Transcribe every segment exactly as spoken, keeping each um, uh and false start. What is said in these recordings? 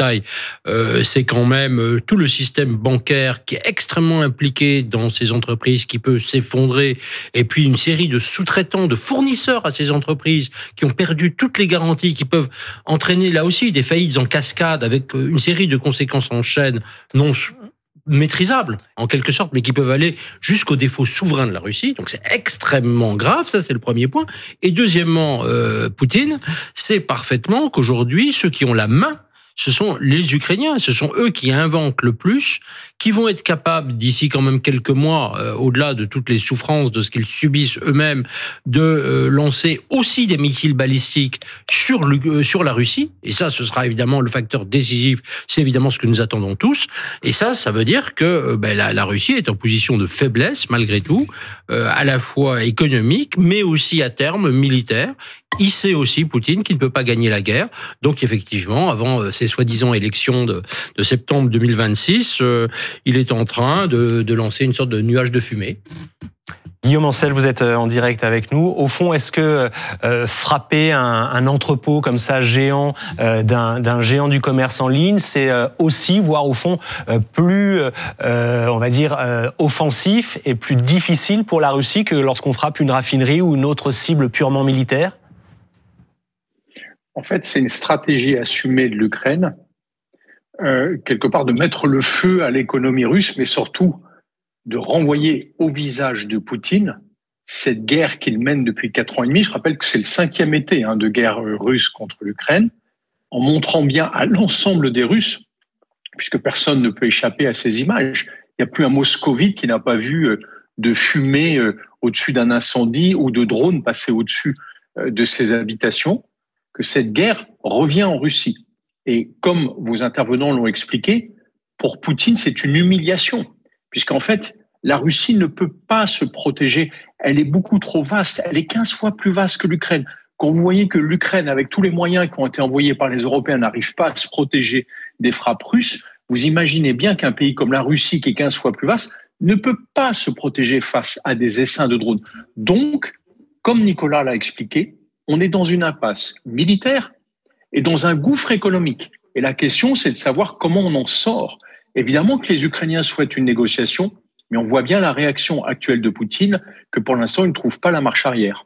détail, euh, c'est quand même euh, tout le système bancaire qui est extrêmement impliqué dans ces entreprises, qui peut s'effondrer, et puis une série de sous-traitants, de fournisseurs à ces entreprises qui ont perdu toutes les garanties, qui peuvent entraîner là aussi des faillites en cascade avec une série de conséquences en chaîne non maîtrisables, en quelque sorte, mais qui peuvent aller jusqu'au défaut souverain de la Russie. Donc c'est extrêmement grave, ça c'est le premier point. Et deuxièmement, euh, Poutine sait parfaitement qu'aujourd'hui, ceux qui ont la main, ce sont les Ukrainiens, ce sont eux qui inventent le plus, qui vont être capables, d'ici quand même quelques mois, euh, au-delà de toutes les souffrances de ce qu'ils subissent eux-mêmes, de euh, lancer aussi des missiles balistiques sur, le, euh, sur la Russie. Et ça, ce sera évidemment le facteur décisif, c'est évidemment ce que nous attendons tous. Et ça, ça veut dire que euh, ben, la, la Russie est en position de faiblesse, malgré tout, euh, à la fois économique, mais aussi à terme militaire. Il sait aussi, Poutine, qu'il ne peut pas gagner la guerre. Donc, effectivement, avant ces soi-disant élections de, de septembre deux mille vingt-six, euh, il est en train de, de lancer une sorte de nuage de fumée. Guillaume Ancel, vous êtes en direct avec nous. Au fond, est-ce que euh, frapper un, un entrepôt comme ça, géant, euh, d'un, d'un géant du commerce en ligne, c'est euh, aussi, voire au fond, euh, plus, euh, on va dire, euh, offensif et plus difficile pour la Russie que lorsqu'on frappe une raffinerie ou une autre cible purement militaire ? En fait, c'est une stratégie assumée de l'Ukraine, euh, quelque part de mettre le feu à l'économie russe, mais surtout de renvoyer au visage de Poutine cette guerre qu'il mène depuis quatre ans et demi. Je rappelle que c'est le cinquième été hein, de guerre russe contre l'Ukraine, en montrant bien à l'ensemble des Russes, puisque personne ne peut échapper à ces images. Il n'y a plus un moscovite qui n'a pas vu de fumée au-dessus d'un incendie ou de drones passer au-dessus de ses habitations, que cette guerre revient en Russie. Et comme vos intervenants l'ont expliqué, pour Poutine, c'est une humiliation, puisqu'en fait, la Russie ne peut pas se protéger. Elle est beaucoup trop vaste. Elle est quinze fois plus vaste que l'Ukraine. Quand vous voyez que l'Ukraine, avec tous les moyens qui ont été envoyés par les Européens, n'arrive pas à se protéger des frappes russes, vous imaginez bien qu'un pays comme la Russie, qui est quinze fois plus vaste, ne peut pas se protéger face à des essaims de drones. Donc, comme Nicolas l'a expliqué, on est dans une impasse militaire et dans un gouffre économique. Et la question, c'est de savoir comment on en sort. Évidemment que les Ukrainiens souhaitent une négociation, mais on voit bien la réaction actuelle de Poutine, que pour l'instant, il ne trouve pas la marche arrière.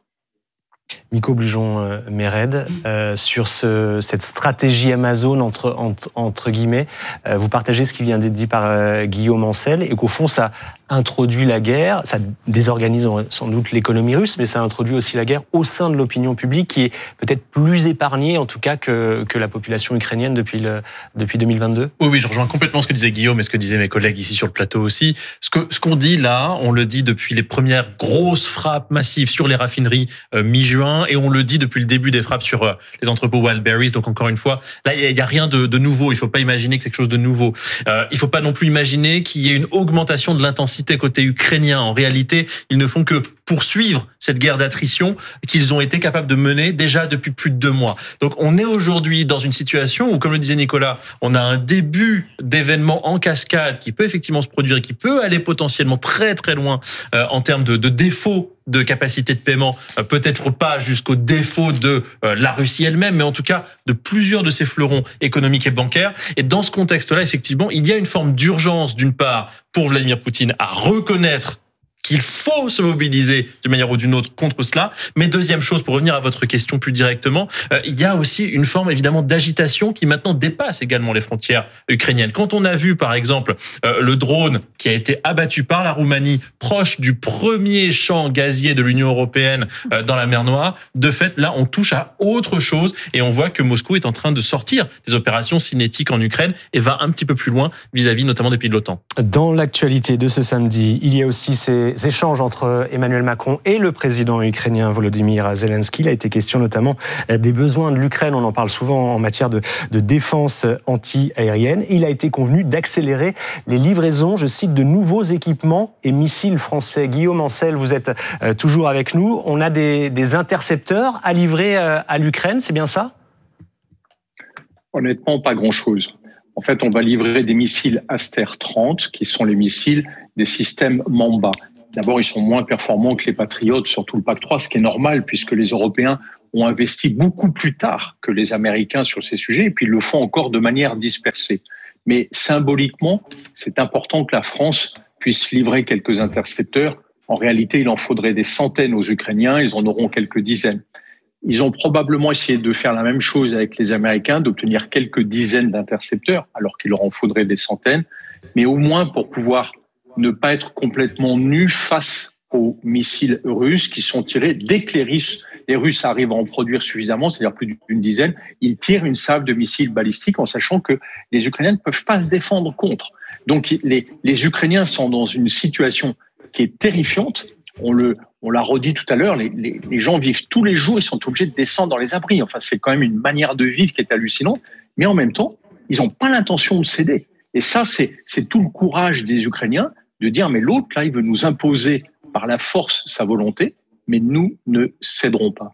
Miko Blujon-Méred, euh, sur ce, cette stratégie Amazon, entre, entre, entre guillemets, euh, vous partagez ce qui vient d'être dit par euh, Guillaume Ancel, et qu'au fond, ça introduit la guerre, ça désorganise sans doute l'économie russe, mais ça introduit aussi la guerre au sein de l'opinion publique, qui est peut-être plus épargnée, en tout cas, que, que la population ukrainienne depuis, le, depuis deux mille vingt-deux. Oui, oui, je rejoins complètement ce que disait Guillaume et ce que disaient mes collègues ici sur le plateau aussi. Ce, que, ce qu'on dit là, on le dit depuis les premières grosses frappes massives sur les raffineries euh, mi-juin, et on le dit depuis le début des frappes sur euh, les entrepôts Wildberries. Donc encore une fois, là, il n'y a, a rien de, de nouveau. Il ne faut pas imaginer que c'est quelque chose de nouveau. Euh, il ne faut pas non plus imaginer qu'il y ait une augmentation de l'intensité côté ukrainien. En réalité, ils ne font que poursuivre cette guerre d'attrition qu'ils ont été capables de mener déjà depuis plus de deux mois. Donc on est aujourd'hui dans une situation où, comme le disait Nicolas, on a un début d'événements en cascade qui peut effectivement se produire et qui peut aller potentiellement très très loin euh, en termes de, de défaut de capacité de paiement, euh, peut-être pas jusqu'au défaut de euh, la Russie elle-même, mais en tout cas de plusieurs de ses fleurons économiques et bancaires. Et dans ce contexte-là, effectivement, il y a une forme d'urgence, d'une part, pour Vladimir Poutine à reconnaître qu'il faut se mobiliser d'une manière ou d'une autre contre cela. Mais deuxième chose, pour revenir à votre question plus directement, euh, il y a aussi une forme évidemment d'agitation qui maintenant dépasse également les frontières ukrainiennes. Quand on a vu par exemple euh, le drone qui a été abattu par la Roumanie proche du premier champ gazier de l'Union européenne euh, dans la mer Noire, de fait là on touche à autre chose et on voit que Moscou est en train de sortir des opérations cinétiques en Ukraine et va un petit peu plus loin vis-à-vis notamment des pays de l'OTAN. Dans l'actualité de ce samedi, il y a aussi ces échanges entre Emmanuel Macron et le président ukrainien Volodymyr Zelensky. Il a été question notamment des besoins de l'Ukraine, on en parle souvent en matière de, de défense anti-aérienne. Il a été convenu d'accélérer les livraisons, je cite, de nouveaux équipements et missiles français. Guillaume Ancel, vous êtes toujours avec nous. On a des, des intercepteurs à livrer à l'Ukraine, c'est bien ça ? Honnêtement, pas grand-chose. En fait, on va livrer des missiles Aster trente, qui sont les missiles des systèmes Mamba. D'abord, ils sont moins performants que les Patriotes, surtout le P A C trois, ce qui est normal puisque les Européens ont investi beaucoup plus tard que les Américains sur ces sujets, et puis ils le font encore de manière dispersée. Mais symboliquement, c'est important que la France puisse livrer quelques intercepteurs. En réalité, il en faudrait des centaines aux Ukrainiens, ils en auront quelques dizaines. Ils ont probablement essayé de faire la même chose avec les Américains, d'obtenir quelques dizaines d'intercepteurs, alors qu'il leur en faudrait des centaines, mais au moins pour pouvoir ne pas être complètement nus face aux missiles russes qui sont tirés dès que les Russes, les Russes arrivent à en produire suffisamment, c'est-à-dire plus d'une dizaine, ils tirent une salve de missiles balistiques en sachant que les Ukrainiens ne peuvent pas se défendre contre. Donc les, les Ukrainiens sont dans une situation qui est terrifiante. On, le, on l'a redit tout à l'heure, les, les, les gens vivent tous les jours, ils sont obligés de descendre dans les abris. Enfin, c'est quand même une manière de vivre qui est hallucinante, mais en même temps, ils n'ont pas l'intention de céder. Et ça, c'est, c'est tout le courage des Ukrainiens de dire, mais l'autre, là, il veut nous imposer par la force sa volonté, mais nous ne céderons pas.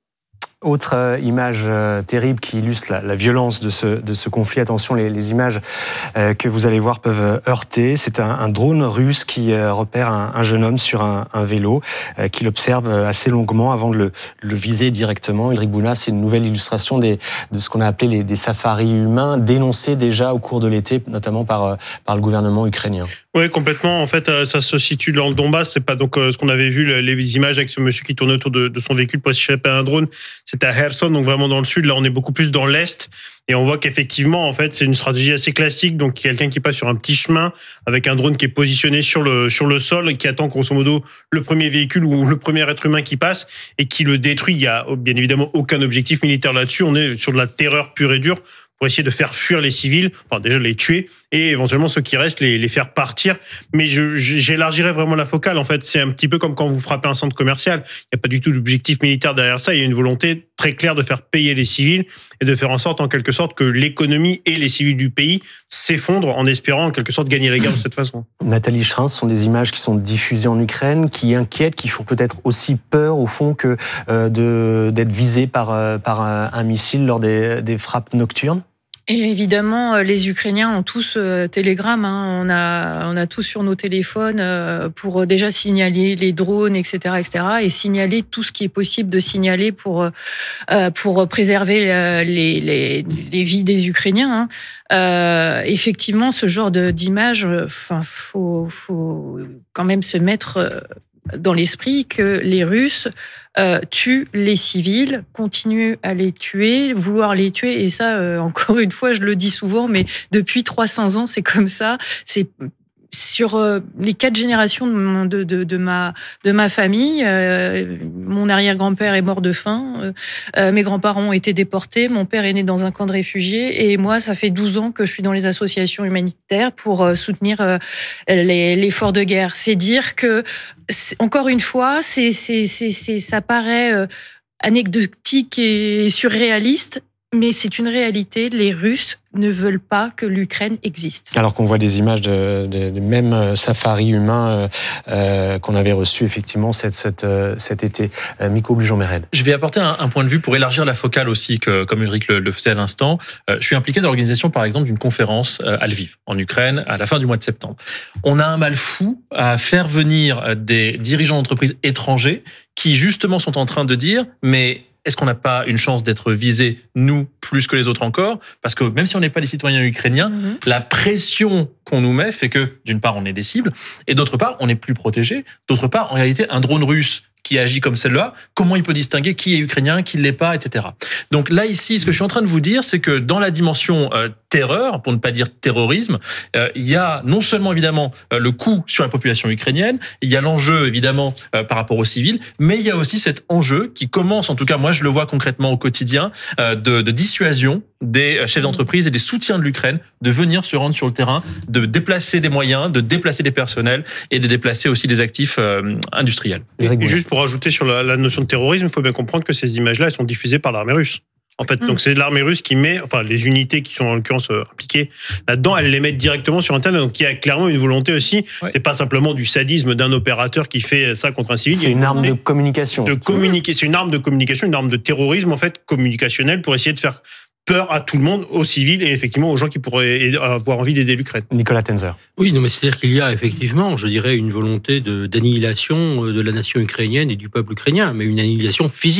Autre euh, image euh, terrible qui illustre la, la violence de ce, de ce conflit. Attention, les, les images euh, que vous allez voir peuvent heurter. C'est un, un drone russe qui euh, repère un, un jeune homme sur un, un vélo, euh, qui l'observe assez longuement avant de le, le viser directement. Ulrich Bouna, c'est une nouvelle illustration des, de ce qu'on a appelé les, des safaris humains, dénoncés déjà au cours de l'été, notamment par, par le gouvernement ukrainien. Oui, complètement. En fait, ça se situe dans le Donbass. C'est pas donc ce qu'on avait vu, les images avec ce monsieur qui tournait autour de, de son véhicule pour échapper à un drone. C'était à Kherson, donc vraiment dans le sud. Là, on est beaucoup plus dans l'est. Et on voit qu'effectivement, en fait, c'est une stratégie assez classique. Donc, quelqu'un qui passe sur un petit chemin avec un drone qui est positionné sur le, sur le sol et qui attend grosso modo le premier véhicule ou le premier être humain qui passe et qui le détruit. Il y a bien évidemment aucun objectif militaire là-dessus. On est sur de la terreur pure et dure pour essayer de faire fuir les civils, enfin déjà les tuer, et éventuellement ceux qui restent, les, les faire partir. Mais je, j'élargirais vraiment la focale. En fait, c'est un petit peu comme quand vous frappez un centre commercial. Il n'y a pas du tout d'objectif militaire derrière ça. Il y a une volonté très claire de faire payer les civils et de faire en sorte, en quelque sorte, que l'économie et les civils du pays s'effondrent en espérant, en quelque sorte, gagner la guerre de cette façon. Nathalie Schrin, ce sont des images qui sont diffusées en Ukraine, qui inquiètent, qui font peut-être aussi peur, au fond, que euh, de, d'être visé par, euh, par un, un missile lors des, des frappes nocturnes. Et évidemment, les Ukrainiens ont tous euh, Telegram. Hein. On a, on a tous sur nos téléphones euh, pour déjà signaler les drones, et cetera, et cetera, et signaler tout ce qui est possible de signaler pour euh, pour préserver euh, les, les les vies des Ukrainiens. Hein. Euh, effectivement, ce genre de d'images, enfin, faut faut quand même se mettre dans l'esprit que les Russes euh, tuent les civils, continuent à les tuer, vouloir les tuer, et ça, euh, encore une fois, je le dis souvent, mais depuis trois cents ans, c'est comme ça. C'est sur euh, les quatre générations de, de, de, de, ma, de ma famille. Euh, mon arrière-grand-père est mort de faim, euh, mes grands-parents ont été déportés, mon père est né dans un camp de réfugiés, et moi, ça fait douze ans que je suis dans les associations humanitaires pour euh, soutenir euh, les, l'effort de guerre. C'est dire que, c'est, encore une fois, c'est, c'est, c'est, c'est, ça paraît euh, anecdotique et surréaliste, mais c'est une réalité. Les Russes ne veulent pas que l'Ukraine existe. Alors qu'on voit des images de, de, de même safari humain euh, euh, qu'on avait reçu effectivement cet, cet, euh, cet été. Euh, Miko Blujon-Mered. Je vais apporter un, un point de vue pour élargir la focale aussi, que, comme Ulrich le, le faisait à l'instant. Euh, je suis impliqué dans l'organisation, par exemple, d'une conférence euh, à Lviv, en Ukraine, à la fin du mois de septembre. On a un mal fou à faire venir des dirigeants d'entreprises étrangers qui, justement, sont en train de dire « mais est-ce qu'on n'a pas une chance d'être visés, nous, plus que les autres encore ? Parce que même si on n'est pas des citoyens ukrainiens, mmh. la pression qu'on nous met fait que, d'une part, on est des cibles, et d'autre part, on est plus protégé. D'autre part, en réalité, un drone russe qui agit comme celle-là, comment il peut distinguer qui est ukrainien, qui ne l'est pas, et cetera. Donc là, ici, ce que je suis en train de vous dire, c'est que dans la dimension euh, terreur, pour ne pas dire terrorisme, euh, il y a non seulement, évidemment, euh, le coût sur la population ukrainienne, il y a l'enjeu, évidemment, euh, par rapport aux civils, mais il y a aussi cet enjeu qui commence, en tout cas, moi, je le vois concrètement au quotidien, euh, de, de dissuasion des chefs d'entreprise et des soutiens de l'Ukraine de venir se rendre sur le terrain, de déplacer des moyens, de déplacer des personnels et de déplacer aussi des actifs euh, industriels. Et, et juste pour ajouter sur la, la notion de terrorisme, il faut bien comprendre que ces images-là, elles sont diffusées par l'armée russe. En fait, mmh. donc c'est l'armée russe qui met, enfin les unités qui sont en l'occurrence euh, impliquées là-dedans, elles les mettent directement sur Internet. Donc il y a clairement une volonté aussi. Ouais. C'est pas simplement du sadisme d'un opérateur qui fait ça contre un civil. C'est une, une arme de communication. De communiquer, c'est une arme de communication, une arme de terrorisme en fait communicationnel pour essayer de faire peur à tout le monde, aux civils et effectivement aux gens qui pourraient avoir envie d'aider l'Ukraine. Nicolas Tenzer. Oui, non, mais c'est-à-dire qu'il y a effectivement, je dirais, une volonté de, d'annihilation de la nation ukrainienne et du peuple ukrainien, mais une annihilation physique.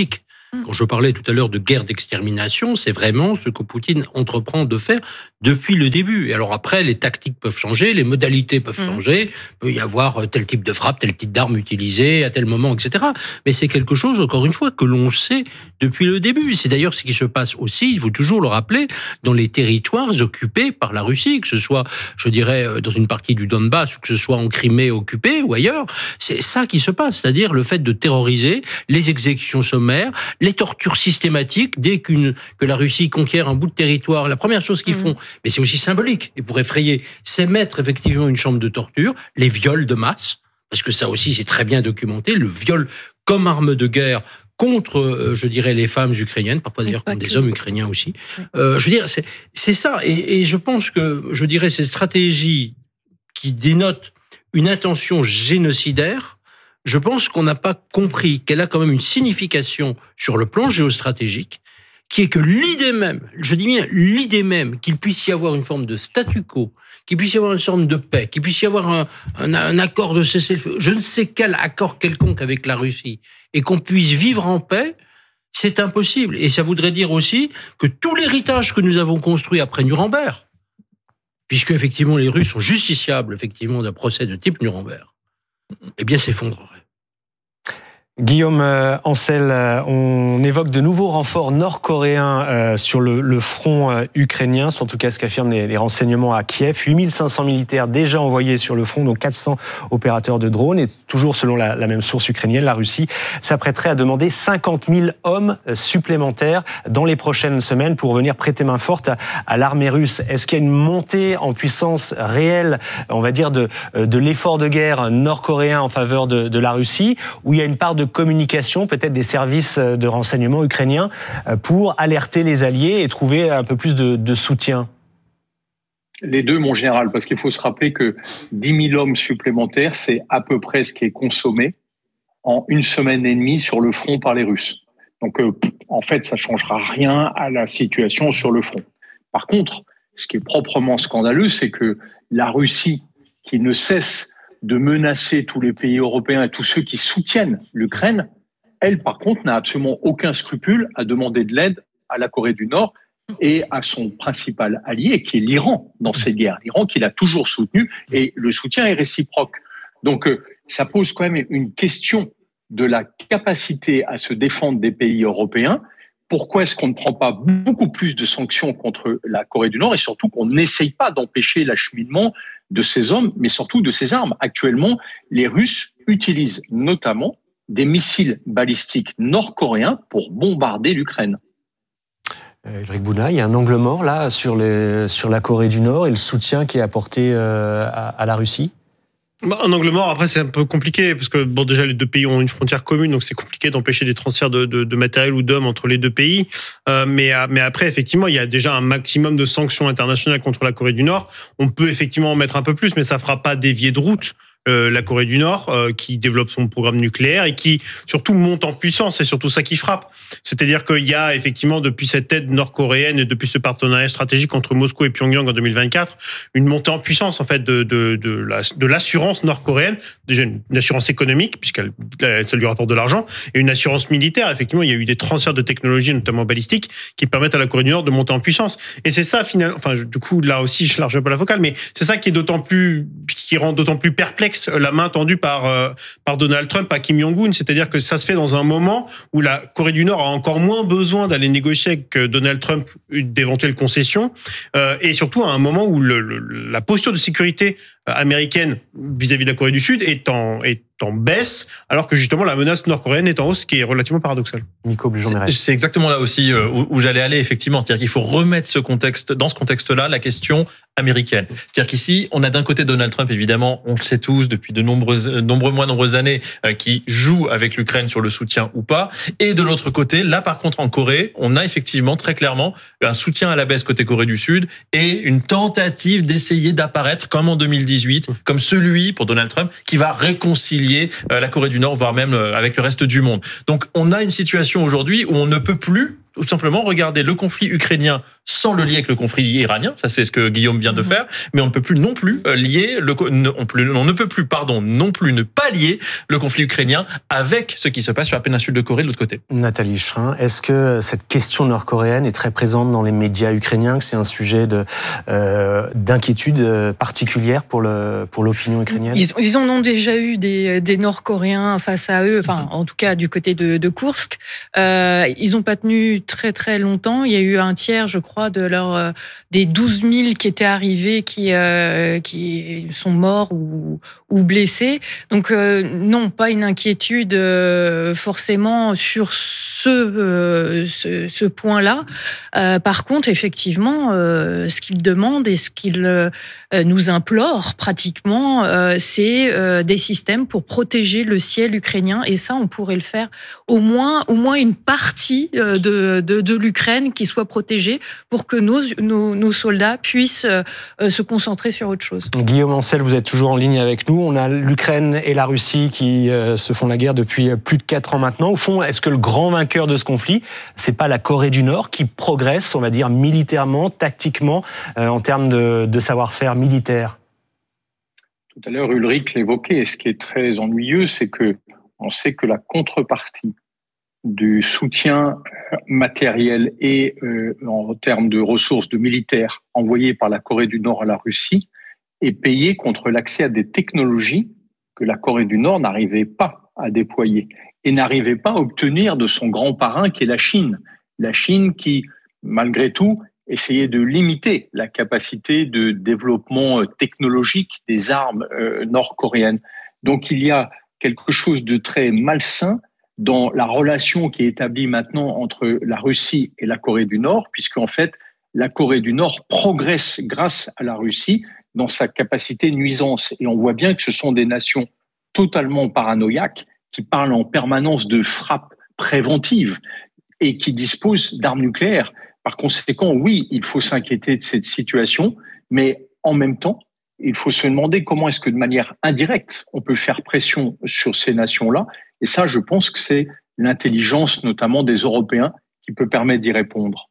Quand je parlais tout à l'heure de guerre d'extermination, c'est vraiment ce que Poutine entreprend de faire depuis le début. Et alors après, les tactiques peuvent changer, les modalités peuvent mmh. changer. Il peut y avoir tel type de frappe, tel type d'arme utilisée à tel moment, et cetera. Mais c'est quelque chose, encore une fois, que l'on sait depuis le début. C'est d'ailleurs ce qui se passe aussi, il faut toujours le rappeler, dans les territoires occupés par la Russie, que ce soit, je dirais, dans une partie du Donbass, ou que ce soit en Crimée occupée ou ailleurs. C'est ça qui se passe, c'est-à-dire le fait de terroriser, les exécutions sommaires, les tortures systématiques. Dès qu'une, que la Russie conquiert un bout de territoire, la première chose qu'ils font, mais c'est aussi symbolique, et pour effrayer, c'est mettre effectivement une chambre de torture, les viols de masse, parce que ça aussi c'est très bien documenté, le viol comme arme de guerre contre, euh, je dirais, les femmes ukrainiennes, parfois d'ailleurs contre des hommes ukrainiens aussi. Euh, je veux dire, c'est, c'est ça, et, et je pense que, je dirais, ces stratégies qui dénotent une intention génocidaire, je pense qu'on n'a pas compris qu'elle a quand même une signification sur le plan géostratégique, qui est que l'idée même, je dis bien l'idée même, qu'il puisse y avoir une forme de statu quo, qu'il puisse y avoir une forme de paix, qu'il puisse y avoir un, un, un accord de cessez-le-feu, je ne sais quel accord quelconque avec la Russie, et qu'on puisse vivre en paix, c'est impossible. Et ça voudrait dire aussi que tout l'héritage que nous avons construit après Nuremberg, puisque effectivement les Russes sont justiciables effectivement d'un procès de type Nuremberg, eh bien s'effondrerait. Guillaume Ancel, on évoque de nouveaux renforts nord-coréens sur le, le front ukrainien. C'est en tout cas ce qu'affirment les, les renseignements à Kiev. huit mille cinq cents militaires déjà envoyés sur le front, dont quatre cents opérateurs de drones. Et toujours selon la, la même source ukrainienne, la Russie s'apprêterait à demander cinquante mille hommes supplémentaires dans les prochaines semaines pour venir prêter main forte à, à l'armée russe. Est-ce qu'il y a une montée en puissance réelle, on va dire, de, de l'effort de guerre nord-coréen en faveur de, de la Russie, ou il y a une part de communication, peut-être des services de renseignement ukrainiens, pour alerter les alliés et trouver un peu plus de, de soutien? Les deux, mon général, parce qu'il faut se rappeler que dix mille hommes supplémentaires, c'est à peu près ce qui est consommé en une semaine et demie sur le front par les Russes. Donc, euh, en fait, ça ne changera rien à la situation sur le front. Par contre, ce qui est proprement scandaleux, c'est que la Russie, qui ne cesse de menacer tous les pays européens et tous ceux qui soutiennent l'Ukraine, elle, par contre, n'a absolument aucun scrupule à demander de l'aide à la Corée du Nord et à son principal allié, qui est l'Iran, dans cette guerre. L'Iran qui l'a toujours soutenu, et le soutien est réciproque. Donc, ça pose quand même une question de la capacité à se défendre des pays européens. Pourquoi est-ce qu'on ne prend pas beaucoup plus de sanctions contre la Corée du Nord, et surtout qu'on n'essaye pas d'empêcher l'acheminement de ces hommes, mais surtout de ces armes? Actuellement, les Russes utilisent notamment des missiles balistiques nord-coréens pour bombarder l'Ukraine. Ulrich Bouna, il y a un angle mort là sur, les, sur la Corée du Nord et le soutien qui est apporté euh, à, à la Russie? Bah, un angle mort, après c'est un peu compliqué, parce que bon, déjà les deux pays ont une frontière commune, donc c'est compliqué d'empêcher des transferts de, de, de matériel ou d'hommes entre les deux pays. Euh, mais, mais après, effectivement, il y a déjà un maximum de sanctions internationales contre la Corée du Nord. On peut effectivement en mettre un peu plus, mais ça fera pas dévier de route euh, la Corée du Nord, euh, qui développe son programme nucléaire et qui surtout monte en puissance. C'est surtout ça qui frappe. C'est-à-dire qu'il y a effectivement, depuis cette aide nord-coréenne et depuis ce partenariat stratégique entre Moscou et Pyongyang en deux mille vingt-quatre, une montée en puissance en fait de, de, de, la, de l'assurance nord-coréenne, déjà une assurance économique puisqu'elle ça lui rapporte de l'argent, et une assurance militaire. Effectivement, il y a eu des transferts de technologies, notamment balistiques, qui permettent à la Corée du Nord de monter en puissance. Et c'est ça finalement. Enfin, du coup, là aussi, je large un peu la focale, mais c'est ça qui est d'autant plus, qui rend d'autant plus perplexe la main tendue par euh, par Donald Trump à Kim Jong-un. C'est-à-dire que ça se fait dans un moment où la Corée du Nord a encore moins besoin d'aller négocier avec Donald Trump d'éventuelles concessions, euh, et surtout à un moment où le, le, la posture de sécurité américaine vis-à-vis de la Corée du Sud est en, est en baisse, alors que justement la menace nord-coréenne est en hausse, ce qui est relativement paradoxal. Nico c'est, c'est exactement là aussi où, où j'allais aller, effectivement. C'est-à-dire qu'il faut remettre ce contexte, dans ce contexte-là, la question américaine. C'est-à-dire qu'ici, on a d'un côté Donald Trump, évidemment, on le sait tous, depuis de nombreuses, nombreux mois, nombreuses années, euh, qui joue avec l'Ukraine sur le soutien ou pas. Et de l'autre côté, là, par contre, en Corée, on a effectivement, très clairement, un soutien à la baisse côté Corée du Sud et une tentative d'essayer d'apparaître, comme en deux mille dix-huit, comme celui, pour Donald Trump, qui va réconcilier la Corée du Nord, voire même avec le reste du monde. Donc, on a une situation aujourd'hui où on ne peut plus, tout simplement regarder le conflit ukrainien sans le lier avec le conflit iranien. Ça, c'est ce que Guillaume vient de faire. Mais on ne peut plus non plus lier le, on, plus, on ne peut plus, pardon, non plus ne pas lier le conflit ukrainien avec ce qui se passe sur la péninsule de Corée de l'autre côté. Nathalie Schrin, est-ce que cette question nord-coréenne est très présente dans les médias ukrainiens, que c'est un sujet de, euh, d'inquiétude particulière pour, le, pour l'opinion ukrainienne? Ils, ils en ont déjà eu des, des Nord-Coréens face à eux, enfin, en tout cas du côté de, de Koursk. Euh, ils n'ont pas tenu très très longtemps. Il y a eu un tiers, je crois, de leur, euh, des douze mille qui étaient arrivés qui, euh, qui sont morts ou, ou blessés. Donc euh, non, pas une inquiétude euh, forcément sur ce, euh, ce, ce point-là. Euh, par contre, effectivement, euh, ce qu'ils demandent et ce qu'ils euh, nous implorent pratiquement, euh, c'est euh, des systèmes pour protéger le ciel ukrainien. Et ça, on pourrait le faire au moins, au moins une partie de, de, de l'Ukraine qui soit protégée pour que nos, nos, nos soldats puissent euh, se concentrer sur autre chose. Guillaume Ancel, vous êtes toujours en ligne avec nous. On a l'Ukraine et la Russie qui euh, se font la guerre depuis plus de quatre ans maintenant. Au fond, est-ce que le grand vainqueur de ce conflit, c'est pas la Corée du Nord qui progresse, on va dire, militairement, tactiquement, euh, en termes de, de savoir-faire militaire? Tout à l'heure, Ulrich l'évoquait. Et ce qui est très ennuyeux, c'est que on sait que la contrepartie du soutien matériel et euh, en termes de ressources de militaires envoyés par la Corée du Nord à la Russie est payée contre l'accès à des technologies que la Corée du Nord n'arrivait pas à déployer et n'arrivait pas à obtenir de son grand parrain qui est la Chine. La Chine qui, malgré tout, essayait de limiter la capacité de développement technologique des armes euh, nord-coréennes. Donc il y a quelque chose de très malsain dans la relation qui est établie maintenant entre la Russie et la Corée du Nord, puisque en fait, la Corée du Nord progresse grâce à la Russie dans sa capacité de nuisance. Et on voit bien que ce sont des nations totalement paranoïaques qui parlent en permanence de frappes préventives et qui disposent d'armes nucléaires. Par conséquent, oui, il faut s'inquiéter de cette situation, mais en même temps, il faut se demander comment est-ce que de manière indirecte, on peut faire pression sur ces nations-là. Et ça, je pense que c'est l'intelligence, notamment des Européens, qui peut permettre d'y répondre.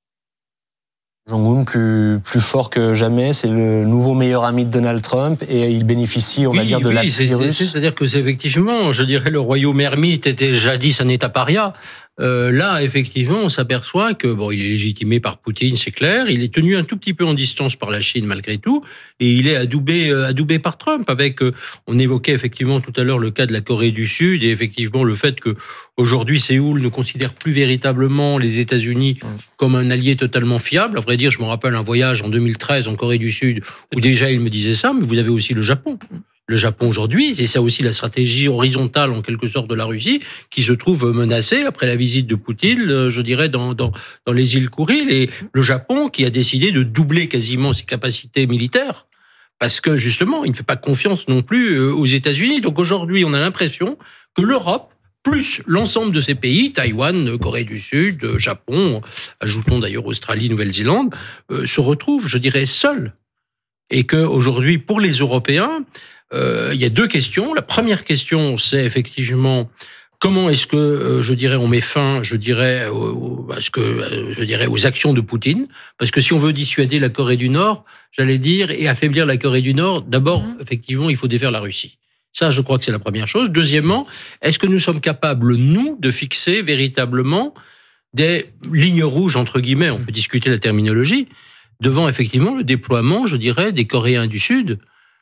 Jong-un, plus, plus fort que jamais, c'est le nouveau meilleur ami de Donald Trump et il bénéficie, on oui, va dire, de oui, l'appui russe. C'est-à-dire que c'est effectivement, je dirais, le royaume ermite était jadis un État paria. Euh, là, effectivement, on s'aperçoit que bon, il est légitimé par Poutine, c'est clair. Il est tenu un tout petit peu en distance par la Chine malgré tout, et il est adoubé, euh, adoubé par Trump. Avec, euh, on évoquait effectivement tout à l'heure le cas de la Corée du Sud et effectivement le fait que aujourd'hui Séoul ne considère plus véritablement les États-Unis comme un allié totalement fiable. À vrai dire, je me rappelle un voyage en deux mille treize en Corée du Sud où déjà il me disait ça. Mais vous avez aussi le Japon. Le Japon aujourd'hui, c'est ça aussi la stratégie horizontale en quelque sorte de la Russie qui se trouve menacée après la visite de Poutine, je dirais, dans, dans, dans les îles Kouril. Et le Japon qui a décidé de doubler quasiment ses capacités militaires parce que justement, il ne fait pas confiance non plus aux États-Unis. Donc aujourd'hui, on a l'impression que l'Europe, plus l'ensemble de ces pays, Taïwan, Corée du Sud, Japon, ajoutons d'ailleurs Australie, Nouvelle-Zélande, euh, se retrouvent, je dirais, seuls. Et qu'aujourd'hui, pour les Européens, Euh, il y a deux questions. La première question, c'est effectivement comment est-ce que, euh, je dirais, on met fin, je dirais, aux, à ce que, euh, je dirais, aux actions de Poutine. Parce que si on veut dissuader la Corée du Nord, j'allais dire, et affaiblir la Corée du Nord, d'abord, mmh. effectivement, il faut défaire la Russie. Ça, je crois que c'est la première chose. Deuxièmement, est-ce que nous sommes capables, nous, de fixer véritablement des lignes rouges, entre guillemets, on peut discuter la terminologie, devant effectivement le déploiement, je dirais, des Coréens du Sud,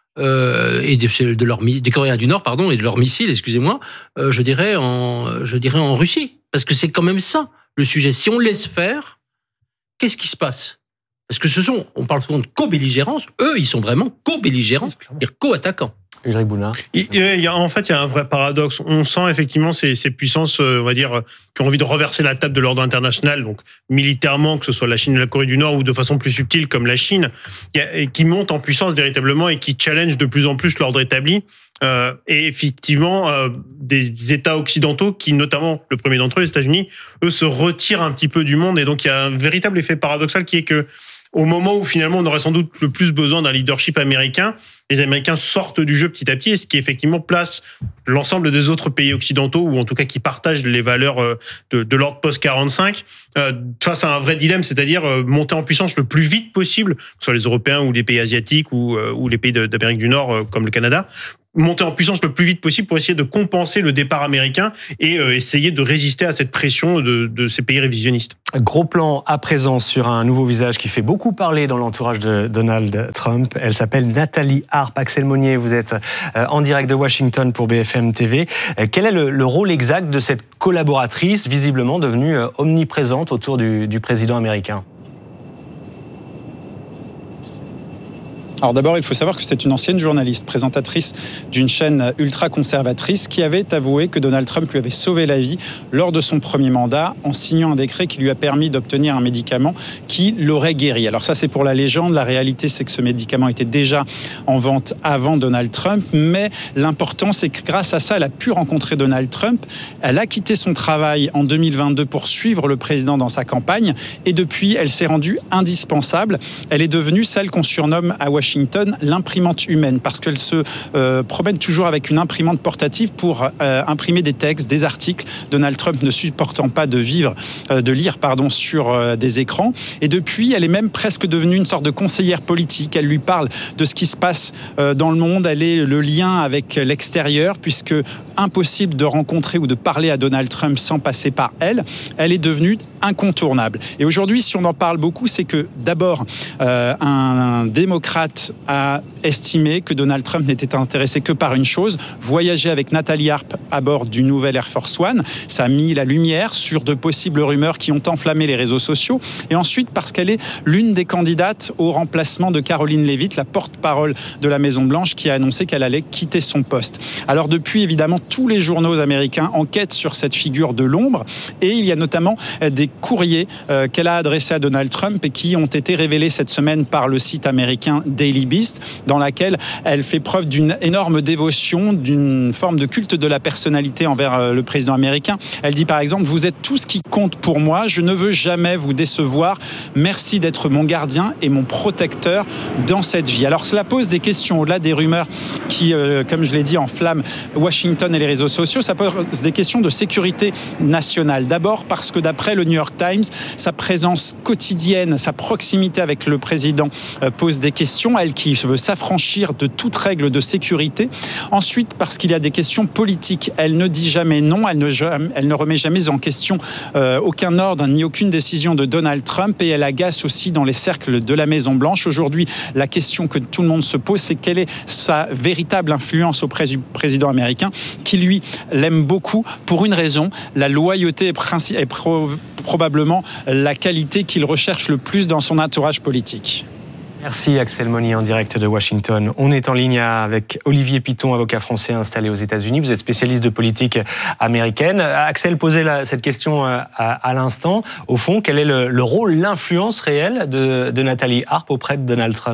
Euh, et de, de leur, des Coréens du Nord, pardon, et de leurs missiles, excusez-moi, euh, je dirais en, je dirais en Russie, parce que c'est quand même ça le sujet. Si on laisse faire, qu'est-ce qui se passe? Parce que ce sont, on parle souvent de co-belligérance, eux, ils sont vraiment co-belligérants, c'est-à-dire co-attaquants. Ulrich Boulard. Il, il y a, en fait, il y a un vrai paradoxe. On sent effectivement ces, ces puissances, on va dire, qui ont envie de renverser la table de l'ordre international, donc militairement, que ce soit la Chine et la Corée du Nord, ou de façon plus subtile, comme la Chine, qui montent en puissance véritablement et qui challenge de plus en plus l'ordre établi. Euh, et effectivement, euh, des États occidentaux qui, notamment le premier d'entre eux, les États-Unis, eux, se retirent un petit peu du monde. Et donc, il y a un véritable effet paradoxal qui est que au moment où finalement on aurait sans doute le plus besoin d'un leadership américain, les Américains sortent du jeu petit à petit, et ce qui effectivement place l'ensemble des autres pays occidentaux, ou en tout cas qui partagent les valeurs de, de l'ordre post quarante-cinq, euh, face à un vrai dilemme, c'est-à-dire monter en puissance le plus vite possible, que ce soit les Européens ou les pays asiatiques ou, ou les pays d'Amérique du Nord comme le Canada, monter en puissance le plus vite possible pour essayer de compenser le départ américain et euh, essayer de résister à cette pression de, de ces pays révisionnistes. Gros plan à présent sur un nouveau visage qui fait beaucoup parler dans l'entourage de Donald Trump. Elle s'appelle Nathalie Harpe. Axel Monnier, vous êtes en direct de Washington pour B F M T V. Quel est le, le rôle exact de cette collaboratrice visiblement devenue omniprésente autour du, du président américain ? Alors d'abord, il faut savoir que c'est une ancienne journaliste, présentatrice d'une chaîne ultra-conservatrice qui avait avoué que Donald Trump lui avait sauvé la vie lors de son premier mandat en signant un décret qui lui a permis d'obtenir un médicament qui l'aurait guéri. Alors ça, c'est pour la légende. La réalité, c'est que ce médicament était déjà en vente avant Donald Trump. Mais l'important, c'est que grâce à ça, elle a pu rencontrer Donald Trump. Elle a quitté son travail en deux mille vingt-deux pour suivre le président dans sa campagne. Et depuis, elle s'est rendue indispensable. Elle est devenue celle qu'on surnomme à Washington Washington, l'imprimante humaine, parce qu'elle se euh, promène toujours avec une imprimante portative pour euh, imprimer des textes, des articles. Donald Trump ne supportant pas de vivre, euh, de lire pardon, sur euh, des écrans. Et depuis, elle est même presque devenue une sorte de conseillère politique. Elle lui parle de ce qui se passe euh, dans le monde. Elle est le lien avec l'extérieur, puisque impossible de rencontrer ou de parler à Donald Trump sans passer par elle. Elle est devenue incontournable. Et aujourd'hui, si on en parle beaucoup, c'est que d'abord, euh, un démocrate a estimé que Donald Trump n'était intéressé que par une chose, voyager avec Nathalie Harpe à bord du nouvel Air Force One. Ça a mis la lumière sur de possibles rumeurs qui ont enflammé les réseaux sociaux. Et ensuite, parce qu'elle est l'une des candidates au remplacement de Caroline Leavitt, la porte-parole de la Maison-Blanche, qui a annoncé qu'elle allait quitter son poste. Alors depuis, évidemment, tous les journaux américains enquêtent sur cette figure de l'ombre. Et il y a notamment des courriers euh, qu'elle a adressés à Donald Trump et qui ont été révélés cette semaine par le site américain Daily Beast, dans laquelle elle fait preuve d'une énorme dévotion, d'une forme de culte de la personnalité envers le président américain. Elle dit par exemple « Vous êtes tout ce qui compte pour moi, je ne veux jamais vous décevoir. Merci d'être mon gardien et mon protecteur dans cette vie. » Alors cela pose des questions au-delà des rumeurs qui, euh, comme je l'ai dit, enflamment Washington et les réseaux sociaux. Ça pose des questions de sécurité nationale. D'abord parce que d'après le New York Times, sa présence quotidienne, sa proximité avec le président euh, pose des questions. Elle qui veut s'affranchir de toute règle de sécurité. Ensuite, parce qu'il y a des questions politiques. Elle ne dit jamais non, elle ne, elle ne remet jamais en question euh, aucun ordre ni aucune décision de Donald Trump et elle agace aussi dans les cercles de la Maison-Blanche. Aujourd'hui, la question que tout le monde se pose, c'est quelle est sa véritable influence auprès du président américain qui, lui, l'aime beaucoup pour une raison. La loyauté est, princi- est pro- probablement la qualité qu'il recherche le plus dans son entourage politique. Merci Axel Monnier en direct de Washington. On est en ligne avec Olivier Piton, avocat français installé aux États-Unis. Vous êtes spécialiste de politique américaine. Axel posait la, cette question à, à l'instant. Au fond, quel est le, le rôle, l'influence réelle de, de Nathalie Harpe auprès de Donald Trump ?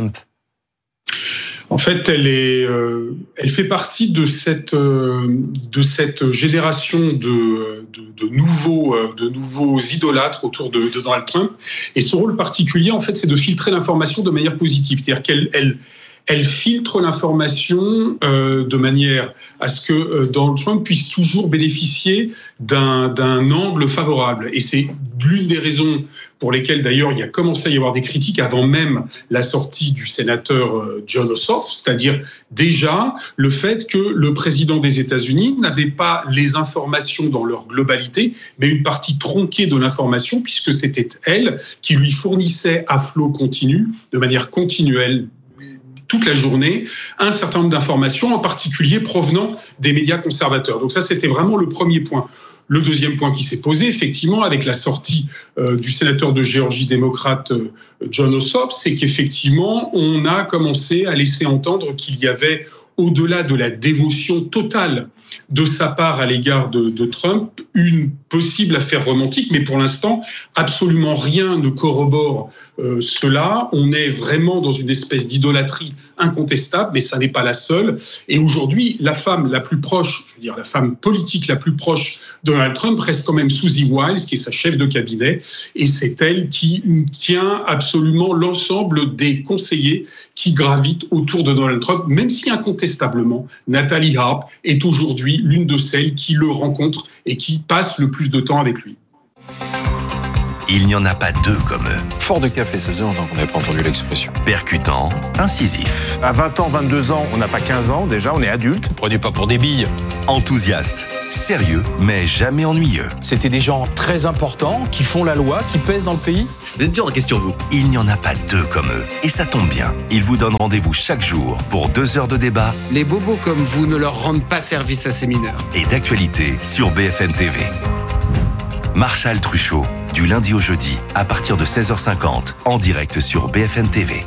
En fait, elle est, euh, elle fait partie de cette euh, de cette génération de de, de nouveaux euh, de nouveaux idolâtres autour de, de Donald Trump. Et son rôle particulier, en fait, c'est de filtrer l'information de manière positive, c'est-à-dire qu'elle elle Elle filtre l'information euh, de manière à ce que euh, Donald Trump puisse toujours bénéficier d'un, d'un angle favorable. Et c'est l'une des raisons pour lesquelles, d'ailleurs, il y a commencé à y avoir des critiques avant même la sortie du sénateur euh, Jon Ossoff, c'est-à-dire déjà le fait que le président des États-Unis n'avait pas les informations dans leur globalité, mais une partie tronquée de l'information, puisque c'était elle qui lui fournissait à flot continu, de manière continuelle, toute la journée, un certain nombre d'informations, en particulier provenant des médias conservateurs. Donc ça, c'était vraiment le premier point. Le deuxième point qui s'est posé, effectivement, avec la sortie euh, du sénateur de Géorgie démocrate euh, Jon Ossoff, c'est qu'effectivement, on a commencé à laisser entendre qu'il y avait au-delà de la dévotion totale de sa part à l'égard de, de Trump, une possible affaire romantique, mais pour l'instant, absolument rien ne corrobore euh, cela. On est vraiment dans une espèce d'idolâtrie incontestable, mais ça n'est pas la seule. Et aujourd'hui, la femme la plus proche, je veux dire la femme politique la plus proche de Donald Trump reste quand même Susie Wiles, qui est sa chef de cabinet, et c'est elle qui tient absolument l'ensemble des conseillers qui gravitent autour de Donald Trump, même si incontestablement, Nathalie Harp est aujourd'hui l'une de celles qui le rencontrent et qui passe le plus de temps avec lui. Il n'y en a pas deux comme eux. Fort de café, ça faisait longtemps qu'on n'avait pas entendu l'expression. Percutant, incisif. À vingt ans, vingt-deux ans, on n'a pas quinze ans, déjà, on est adulte. Ne prenez pas pour des billes. Enthousiaste, sérieux, mais jamais ennuyeux. C'était des gens très importants, qui font la loi, qui pèsent dans le pays. Vous êtes dur en question, vous. Il n'y en a pas deux comme eux. Et ça tombe bien. Ils vous donnent rendez-vous chaque jour pour deux heures de débat. Les bobos comme vous ne leur rendent pas service à ces mineurs. Et d'actualité sur B F M T V. Marshall Truchot, du lundi au jeudi, à partir de seize heures cinquante, en direct sur B F M T V.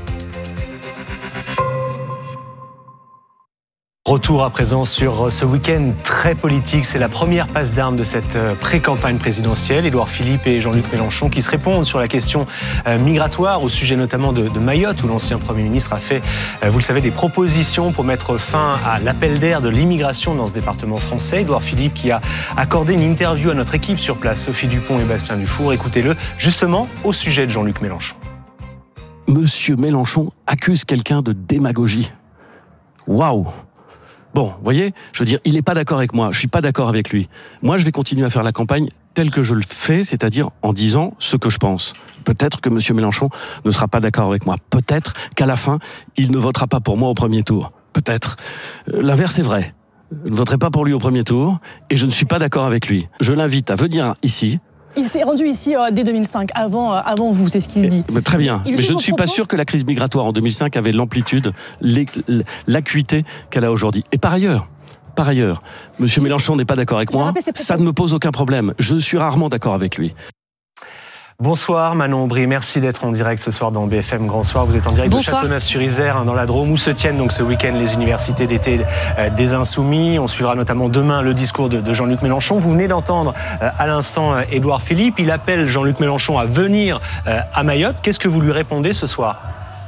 Retour à présent sur ce week-end très politique. C'est la première passe d'armes de cette pré-campagne présidentielle. Édouard Philippe et Jean-Luc Mélenchon qui se répondent sur la question migratoire, au sujet notamment de, de Mayotte, où l'ancien Premier ministre a fait, vous le savez, des propositions pour mettre fin à l'appel d'air de l'immigration dans ce département français. Édouard Philippe qui a accordé une interview à notre équipe sur place, Sophie Dupont et Bastien Dufour. Écoutez-le, justement au sujet de Jean-Luc Mélenchon. Monsieur Mélenchon accuse quelqu'un de démagogie. Waouh! Bon, vous voyez, je veux dire, il n'est pas d'accord avec moi, je ne suis pas d'accord avec lui. Moi, je vais continuer à faire la campagne telle que je le fais, c'est-à-dire en disant ce que je pense. Peut-être que M. Mélenchon ne sera pas d'accord avec moi. Peut-être qu'à la fin, il ne votera pas pour moi au premier tour. Peut-être. L'inverse est vrai. Je ne voterai pas pour lui au premier tour et je ne suis pas d'accord avec lui. Je l'invite à venir ici. Il s'est rendu ici euh, dès deux mille cinq, avant, euh, avant vous, c'est ce qu'il dit. Mais très bien, mais je ne suis propos... pas sûr que la crise migratoire en deux mille cinq avait l'amplitude, l'acuité qu'elle a aujourd'hui. Et par ailleurs, par ailleurs, M. Mélenchon n'est pas d'accord avec moi, ça ne me pose aucun problème. Je suis rarement d'accord avec lui. Bonsoir Manon Aubry, merci d'être en direct ce soir dans B F M Grand Soir. Vous êtes en direct Bonsoir. de Châteauneuf-sur-Isère, dans la Drôme, où se tiennent donc ce week-end les universités d'été des Insoumis. On suivra notamment demain le discours de Jean-Luc Mélenchon. Vous venez d'entendre à l'instant Édouard Philippe. Il appelle Jean-Luc Mélenchon à venir à Mayotte. Qu'est-ce que vous lui répondez ce soir ?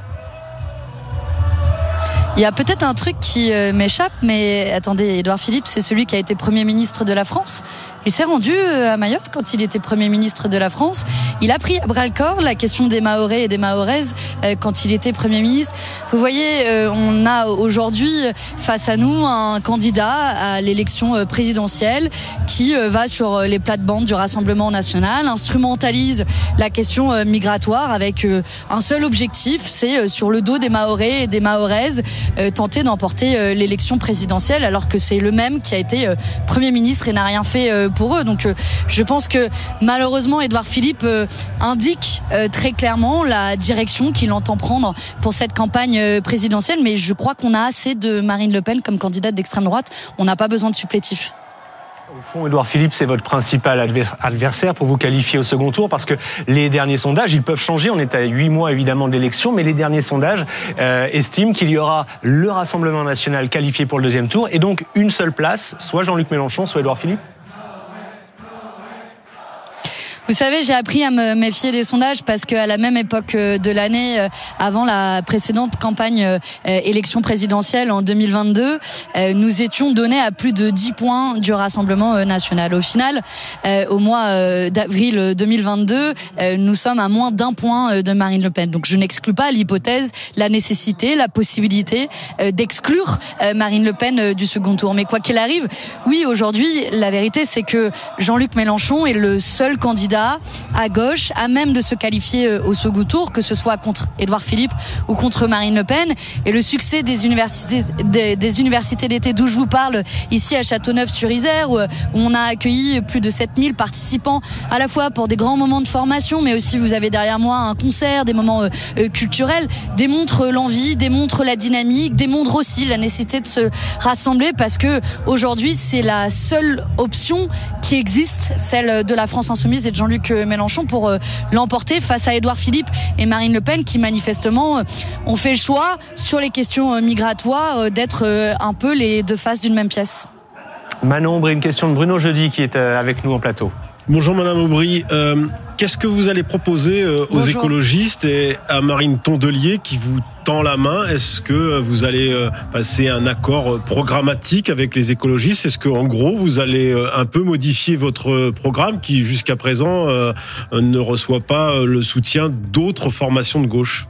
Il y a peut-être un truc qui m'échappe, mais attendez, Édouard Philippe, c'est celui qui a été Premier ministre de la France. Il s'est rendu à Mayotte quand il était Premier ministre de la France. Il a pris à bras-le-corps la question des Mahorais et des Mahoraises quand il était Premier ministre. Vous voyez, on a aujourd'hui face à nous un candidat à l'élection présidentielle qui va sur les plates-bandes du Rassemblement national, instrumentalise la question migratoire avec un seul objectif, c'est sur le dos des Mahorais et des Mahoraises tenter d'emporter l'élection présidentielle, alors que c'est le même qui a été Premier ministre et n'a rien fait pour eux. Donc je pense que malheureusement Édouard Philippe indique très clairement la direction qu'il entend prendre pour cette campagne présidentielle, mais je crois qu'on a assez de Marine Le Pen comme candidate d'extrême droite, on n'a pas besoin de supplétifs. Au fond, Édouard Philippe, c'est votre principal adversaire pour vous qualifier au second tour, parce que les derniers sondages, ils peuvent changer. On est à huit mois évidemment de l'élection, mais les derniers sondages euh, estiment qu'il y aura le Rassemblement national qualifié pour le deuxième tour, et donc une seule place, soit Jean-Luc Mélenchon, soit Édouard Philippe. Vous savez, j'ai appris à me méfier des sondages parce qu'à la même époque de l'année, avant la précédente campagne élection présidentielle en deux mille vingt-deux, nous étions donnés à plus de dix points du Rassemblement national. Au final, au mois d'avril deux mille vingt-deux, nous sommes à moins d'un point de Marine Le Pen. Donc je n'exclus pas l'hypothèse, la nécessité, la possibilité d'exclure Marine Le Pen du second tour. Mais quoi qu'il arrive, oui, aujourd'hui, la vérité, c'est que Jean-Luc Mélenchon est le seul candidat à gauche, à même de se qualifier au second tour, que ce soit contre Édouard Philippe ou contre Marine Le Pen. Et le succès des universités, des, des universités d'été d'où je vous parle, ici à Châteauneuf-sur-Isère, où on a accueilli plus de sept mille participants, à la fois pour des grands moments de formation, mais aussi vous avez derrière moi un concert, des moments euh, culturels, démontre l'envie, démontre la dynamique, démontre aussi la nécessité de se rassembler, parce que aujourd'hui c'est la seule option qui existe, celle de la France insoumise et de Jean-Luc Jean-Luc Mélenchon pour l'emporter face à Édouard Philippe et Marine Le Pen, qui manifestement ont fait le choix sur les questions migratoires d'être un peu les deux faces d'une même pièce. Manon Aubry, une question de Bruno Jeudi qui est avec nous en plateau. Bonjour Madame Aubry, euh, qu'est-ce que vous allez proposer euh, aux Bonjour. écologistes et à Marine Tondelier qui vous tend la main? Est-ce que vous allez euh, passer un accord programmatique avec les écologistes? Est-ce qu'en gros vous allez euh, un peu modifier votre programme qui jusqu'à présent euh, ne reçoit pas le soutien d'autres formations de gauche?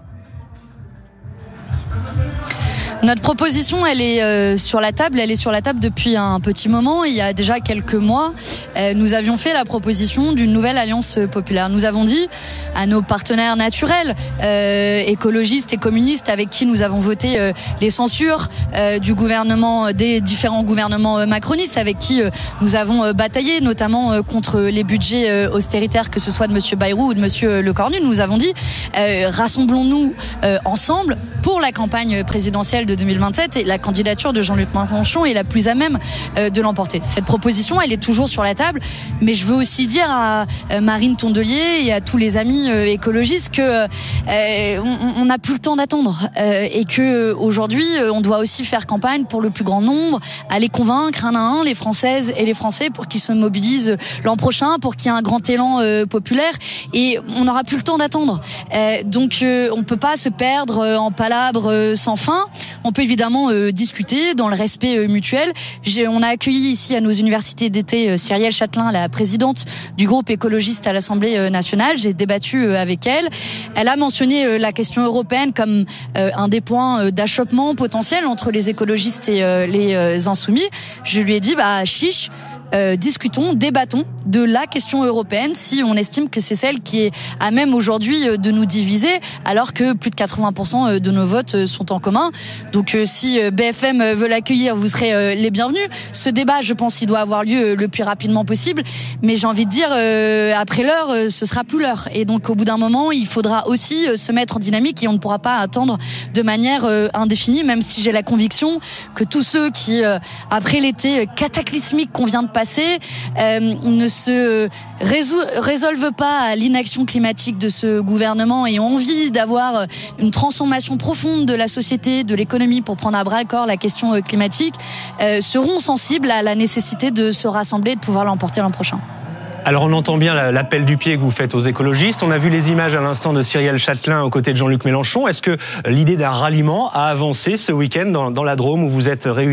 Notre proposition, elle est euh, sur la table. Elle est sur la table depuis un petit moment. Il y a déjà quelques mois, euh, nous avions fait la proposition d'une nouvelle alliance populaire. Nous avons dit à nos partenaires naturels, euh, écologistes et communistes, avec qui nous avons voté euh, les censures euh, du gouvernement, des différents gouvernements macronistes, avec qui euh, nous avons euh, bataillé, notamment euh, contre les budgets euh, austéritaires, que ce soit de Monsieur Bayrou ou de Monsieur Lecornu. Nous avons dit euh, rassemblons-nous euh, ensemble pour la campagne présidentielle de deux mille vingt-sept, et la candidature de Jean-Luc Mélenchon est la plus à même de l'emporter. Cette proposition, elle est toujours sur la table, mais je veux aussi dire à Marine Tondelier et à tous les amis écologistes que euh, on n'a plus le temps d'attendre euh, et que aujourd'hui, on doit aussi faire campagne pour le plus grand nombre, aller convaincre un à un les Françaises et les Français pour qu'ils se mobilisent l'an prochain, pour qu'il y ait un grand élan euh, populaire, et on n'aura plus le temps d'attendre. Euh, donc, euh, on peut pas se perdre en palabres euh, sans fin. On peut évidemment euh, discuter dans le respect euh, mutuel. J'ai, on a accueilli ici à nos universités d'été euh, Cyrielle Châtelain, la présidente du groupe écologiste à l'Assemblée euh, nationale. J'ai débattu euh, avec elle. Elle a mentionné euh, la question européenne comme euh, un des points euh, d'achoppement potentiel entre les écologistes et euh, les euh, insoumis. Je lui ai dit, bah chiche, Euh, discutons, débattons de la question européenne si on estime que c'est celle qui est à même aujourd'hui de nous diviser, alors que plus de quatre-vingts pour cent de nos votes sont en commun. Donc euh, si B F M veut l'accueillir, vous serez euh, les bienvenus. Ce débat, je pense, il doit avoir lieu le plus rapidement possible, mais j'ai envie de dire, euh, après l'heure, euh, ce sera plus l'heure. Et donc au bout d'un moment, il faudra aussi euh, se mettre en dynamique, et on ne pourra pas attendre de manière euh, indéfinie, même si j'ai la conviction que tous ceux qui, euh, après l'été cataclysmique qu'on vient de passer, euh, ne se résol- résolvent pas à l'inaction climatique de ce gouvernement et ont envie d'avoir une transformation profonde de la société, de l'économie pour prendre à bras le corps la question climatique, euh, seront sensibles à la nécessité de se rassembler et de pouvoir l'emporter l'an prochain. Alors on entend bien l'appel du pied que vous faites aux écologistes. On a vu les images à l'instant de Cyrielle Châtelain aux côtés de Jean-Luc Mélenchon. Est-ce que l'idée d'un ralliement a avancé ce week-end dans, dans la Drôme où vous êtes réunis ?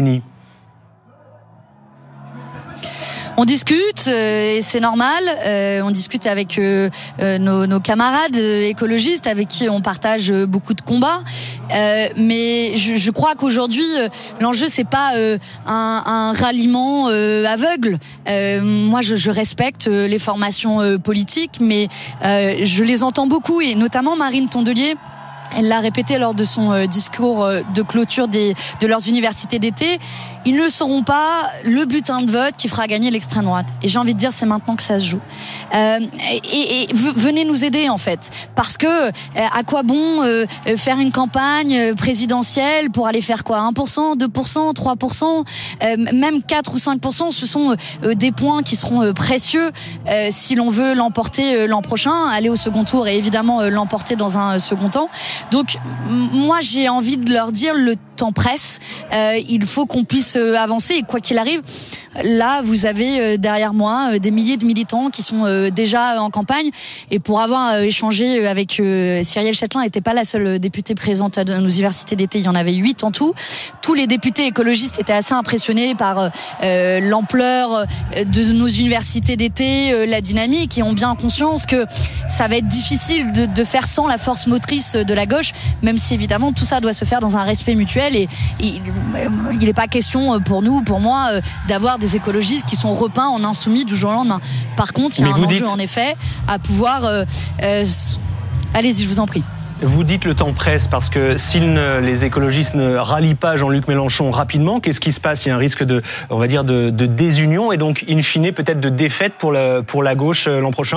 On discute, euh, et c'est normal. Euh, on discute avec euh, euh, nos, nos camarades écologistes avec qui on partage beaucoup de combats. Euh, mais je, je crois qu'aujourd'hui, euh, l'enjeu c'est pas euh, un, un ralliement euh, aveugle. Euh, moi, je, je respecte les formations euh, politiques, mais euh, je les entends beaucoup, et notamment Marine Tondelier. Elle l'a répété lors de son euh, discours euh, de clôture des, de leurs universités d'été. Ils ne seront pas le butin de vote qui fera gagner l'extrême droite. Et j'ai envie de dire, c'est maintenant que ça se joue. Euh, et, et venez nous aider, en fait. Parce que, euh, à quoi bon euh, faire une campagne présidentielle pour aller faire quoi ? un pour cent, deux pour cent, trois pour cent, euh, même quatre ou cinq pour cent, ce sont euh, des points qui seront euh, précieux euh, si l'on veut l'emporter euh, l'an prochain, aller au second tour et évidemment euh, l'emporter dans un euh, second temps. Donc, moi, j'ai envie de leur dire, le temps presse. Euh, il faut qu'on puisse euh, avancer, et quoi qu'il arrive, là, vous avez euh, derrière moi euh, des milliers de militants qui sont euh, déjà en campagne. Et pour avoir euh, échangé avec euh, Cyrielle Châtelain, n'était pas la seule députée présente à nos universités d'été. Il y en avait huit en tout. Tous les députés écologistes étaient assez impressionnés par euh, l'ampleur de nos universités d'été, euh, la dynamique, et ont bien conscience que ça va être difficile de, de faire sans la force motrice de la gauche, même si évidemment tout ça doit se faire dans un respect mutuel. Et il n'est pas question pour nous, pour moi, d'avoir des écologistes qui sont repeints en insoumis du jour au lendemain. Par contre, il y a Mais un enjeu dites... en effet à pouvoir... Euh, euh, allez-y, je vous en prie. Vous dites le temps presse parce que si ne, les écologistes ne rallient pas Jean-Luc Mélenchon rapidement, qu'est-ce qui se passe ? Il y a un risque de, on va dire, de, de désunion et donc, in fine, peut-être de défaite pour la, pour la gauche l'an prochain ?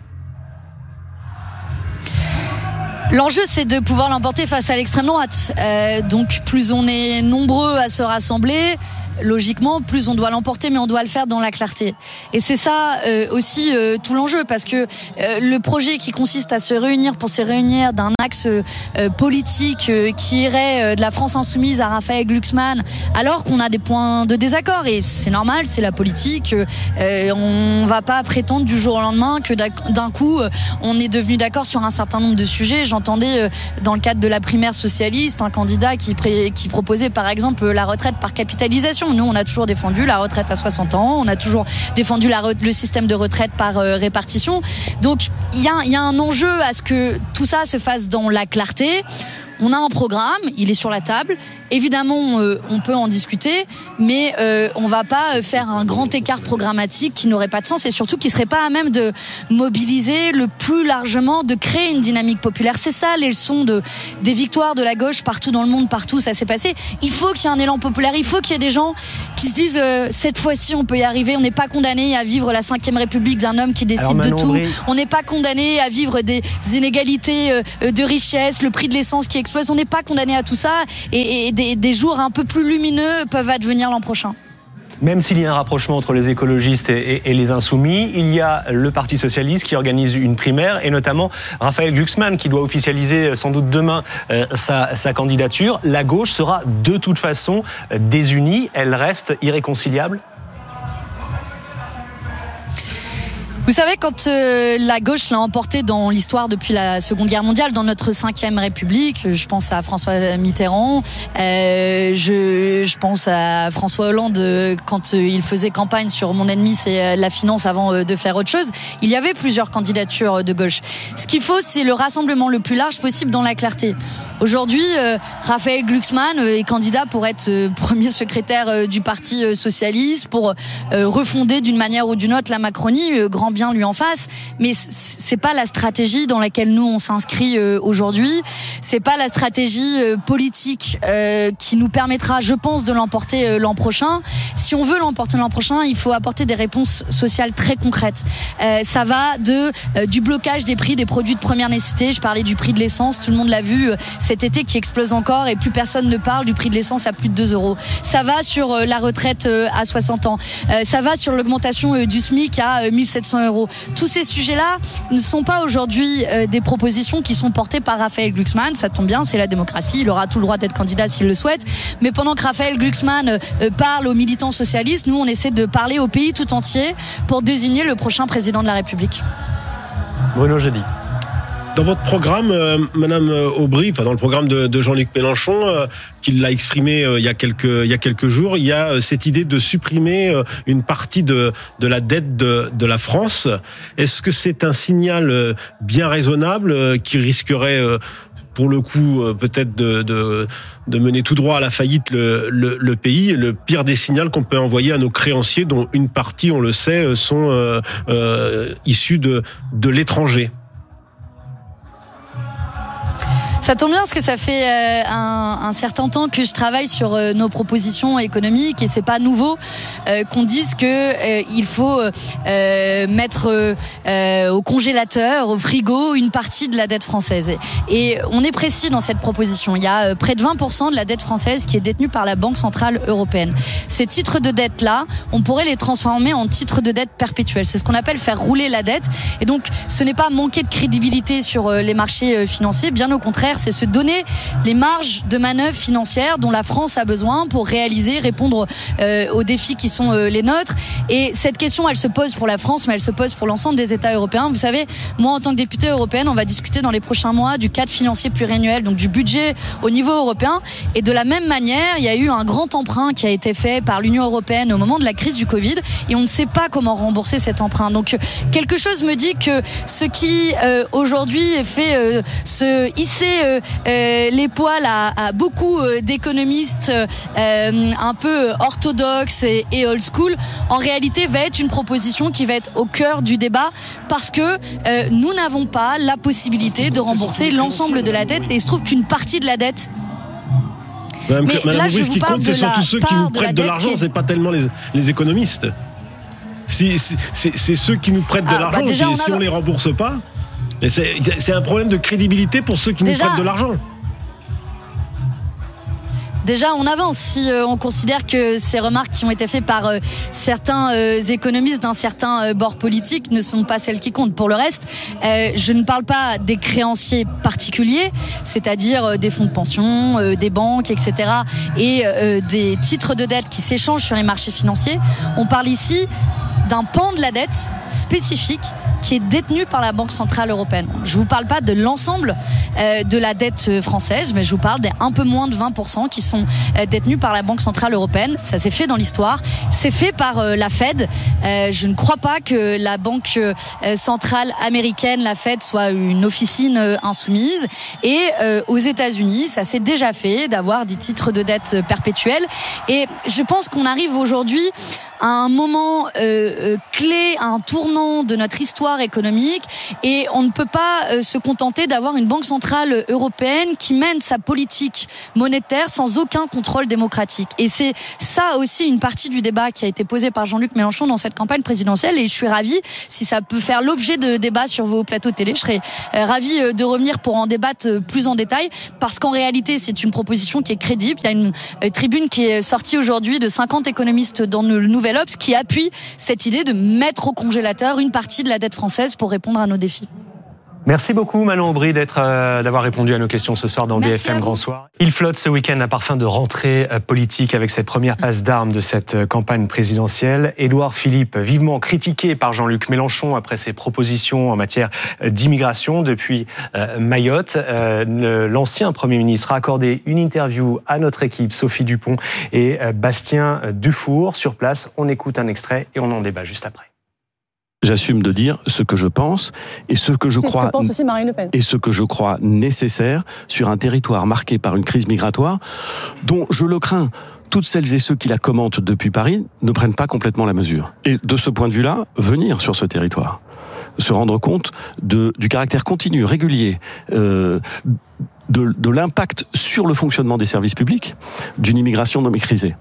L'enjeu, c'est de pouvoir l'emporter face à l'extrême droite. Euh, donc, plus on est nombreux à se rassembler, logiquement, plus on doit l'emporter, mais on doit le faire dans la clarté. Et c'est ça euh, aussi euh, tout l'enjeu, parce que euh, le projet qui consiste à se réunir pour se réunir d'un axe euh, politique euh, qui irait euh, de la France insoumise à Raphaël Glucksmann, alors qu'on a des points de désaccord, et c'est normal, c'est la politique. Euh, on va pas prétendre du jour au lendemain que d'un coup euh, on est devenu d'accord sur un certain nombre de sujets. J'entendais euh, dans le cadre de la primaire socialiste un candidat qui, pré- qui proposait par exemple la retraite par capitalisation. Nous, on a toujours défendu la retraite à soixante ans, on a toujours défendu la re- le système de retraite par euh, répartition. Donc il y a, y a un enjeu à ce que tout ça se fasse dans la clarté. On a un programme, il est sur la table. Évidemment, euh, on peut en discuter, mais euh, on va pas faire un grand écart programmatique qui n'aurait pas de sens et surtout qui serait pas à même de mobiliser le plus largement, de créer une dynamique populaire. C'est ça les leçons de, des victoires de la gauche partout dans le monde, partout ça s'est passé. Il faut qu'il y ait un élan populaire, il faut qu'il y ait des gens qui se disent euh, cette fois-ci on peut y arriver, on n'est pas condamné à vivre la cinquième République d'un homme qui décide de tout. André... On n'est pas condamné à vivre des inégalités euh, de richesse, le prix de l'essence qui explose. On n'est pas condamné à tout ça et, et des, des jours un peu plus lumineux peuvent advenir l'an prochain. Même s'il y a un rapprochement entre les écologistes et, et, et les insoumis, il y a le Parti socialiste qui organise une primaire et notamment Raphaël Glucksmann qui doit officialiser sans doute demain euh, sa, sa candidature. La gauche sera de toute façon désunie, elle reste irréconciliable. Vous savez, quand euh, la gauche l'a emporté dans l'histoire depuis la Seconde Guerre mondiale, dans notre cinquième République, je pense à François Mitterrand, euh, je, je pense à François Hollande euh, quand euh, il faisait campagne sur mon ennemi, c'est euh, la finance avant euh, de faire autre chose. Il y avait plusieurs candidatures de gauche. Ce qu'il faut, c'est le rassemblement le plus large possible dans la clarté. Aujourd'hui, euh, Raphaël Glucksmann euh, est candidat pour être euh, premier secrétaire euh, du Parti euh, socialiste, pour euh, refonder d'une manière ou d'une autre la Macronie, euh, grand bien lui en face, mais c'est pas la stratégie dans laquelle nous on s'inscrit euh, aujourd'hui. C'est pas la stratégie euh, politique euh, qui nous permettra, je pense, de l'emporter euh, l'an prochain. Si on veut l'emporter l'an prochain, il faut apporter des réponses sociales très concrètes. Euh, ça va de euh, du blocage des prix des produits de première nécessité. Je parlais du prix de l'essence, tout le monde l'a vu euh, cet été qui explose encore et plus personne ne parle du prix de l'essence à plus de deux euros. Ça va sur euh, la retraite euh, à soixante ans. Euh, ça va sur l'augmentation euh, du SMIC à euh, mille sept cents euros. Tous ces sujets-là ne sont pas aujourd'hui euh, des propositions qui sont portées par Raphaël Glucksmann. Ça tombe bien, c'est la démocratie. Il aura tout le droit d'être candidat s'il le souhaite. Mais pendant que Raphaël Glucksmann euh, parle aux militants socialistes, nous, on essaie de parler au pays tout entier pour désigner le prochain président de la République. Bruno Jeudi. Dans votre programme, euh, Madame Aubry, enfin dans le programme de, de Jean-Luc Mélenchon, euh, qu'il l'a exprimé euh, il y a quelques il y a quelques jours, il y a euh, cette idée de supprimer euh, une partie de de la dette de de la France. Est-ce que c'est un signal euh, bien raisonnable euh, qui risquerait euh, pour le coup, euh, peut-être de, de, de mener tout droit à la faillite le, le, le pays, le pire des signaux qu'on peut envoyer à nos créanciers, dont une partie, on le sait, sont euh, euh, issus de, de l'étranger? Ça tombe bien parce que ça fait euh, un, un certain temps que je travaille sur euh, nos propositions économiques et c'est pas nouveau euh, qu'on dise que euh, il faut euh, mettre euh, au congélateur, au frigo, une partie de la dette française. Et on est précis dans cette proposition. Il y a euh, près de vingt pour cent de la dette française qui est détenue par la Banque Centrale Européenne. Ces titres de dette-là, on pourrait les transformer en titres de dette perpétuels. C'est ce qu'on appelle faire rouler la dette. Et donc, ce n'est pas manquer de crédibilité sur euh, les marchés euh, financiers, bien au contraire, c'est se donner les marges de manœuvre financières dont la France a besoin pour réaliser, répondre euh, aux défis qui sont euh, les nôtres. Et cette question, elle se pose pour la France, mais elle se pose pour l'ensemble des États européens. Vous savez, moi, en tant que députée européenne, on va discuter dans les prochains mois du cadre financier pluriannuel, donc du budget au niveau européen. Et de la même manière, il y a eu un grand emprunt qui a été fait par l'Union européenne au moment de la crise du Covid, et on ne sait pas comment rembourser cet emprunt. Donc, quelque chose me dit que ce qui euh, aujourd'hui fait euh, se hisser euh, euh, les poils à, à beaucoup euh, d'économistes euh, un peu orthodoxes et, et old school, en réalité va être une proposition qui va être au cœur du débat parce que euh, nous n'avons pas la possibilité de rembourser l'ensemble de la dette, et il se trouve qu'une partie de la dette. Madame, Mais Madame là, Aubry, ce qui compte, c'est surtout ceux qui nous prêtent de, de l'argent, est... c'est pas tellement les, les économistes. Si, si, c'est, c'est ceux qui nous prêtent de ah, l'argent, bah déjà, qui, on a... si on les rembourse pas, c'est, c'est un problème de crédibilité pour ceux qui déjà... nous prêtent de l'argent. déjà on avance si euh, on considère que ces remarques qui ont été faites par euh, certains euh, économistes d'un certain euh, bord politique ne sont pas celles qui comptent. Pour le reste, euh, je ne parle pas des créanciers particuliers, c'est-à-dire euh, des fonds de pension, euh, des banques, et cetera, et euh, des titres de dette qui s'échangent sur les marchés financiers. On parle ici d'un pan de la dette spécifique qui est détenu par la Banque Centrale Européenne. Je ne vous parle pas de l'ensemble euh, de la dette française, mais je vous parle des un peu moins de vingt pour cent qui sont euh, détenus par la Banque Centrale Européenne. Ça s'est fait dans l'histoire. C'est fait par euh, la Fed. Euh, je ne crois pas que la Banque euh, Centrale Américaine, la Fed, soit une officine euh, insoumise. Et euh, aux États-Unis, ça s'est déjà fait d'avoir des titres de dette perpétuels. Et je pense qu'on arrive aujourd'hui à un moment euh, euh, clé, à un tournant de notre histoire économique, et on ne peut pas euh, se contenter d'avoir une banque centrale européenne qui mène sa politique monétaire sans aucun contrôle démocratique. Et c'est ça aussi une partie du débat qui a été posé par Jean-Luc Mélenchon dans cette campagne présidentielle, et je suis ravie, si ça peut faire l'objet de débats sur vos plateaux de télé, je serais euh, ravie euh, de revenir pour en débattre euh, plus en détail, parce qu'en réalité c'est une proposition qui est crédible. Il y a une euh, tribune qui est sortie aujourd'hui de cinquante économistes dans le Nouvel Obs qui appuie cette idée de mettre au congélateur une partie de la dette française pour répondre à nos défis. Merci beaucoup Manon Aubry d'être, euh, d'avoir répondu à nos questions ce soir dans Merci B F M Grand Soir. Il flotte ce week-end à parfum de rentrée euh, politique avec cette première passe d'armes de cette euh, campagne présidentielle. Édouard Philippe, vivement critiqué par Jean-Luc Mélenchon après ses propositions en matière euh, d'immigration depuis euh, Mayotte. Euh, le, l'ancien Premier ministre a accordé une interview à notre équipe, Sophie Dupont et euh, Bastien Dufour. Sur place, on écoute un extrait et on en débat juste après. J'assume de dire ce que je pense et ce que je C'est crois ce que pense aussi Marine Le Pen. et ce que je crois nécessaire sur un territoire marqué par une crise migratoire dont je le crains. Toutes celles et ceux qui la commentent depuis Paris ne prennent pas complètement la mesure. Et de ce point de vue-là, venir sur ce territoire, se rendre compte de, du caractère continu, régulier, euh, de, de l'impact sur le fonctionnement des services publics d'une immigration non maîtrisée.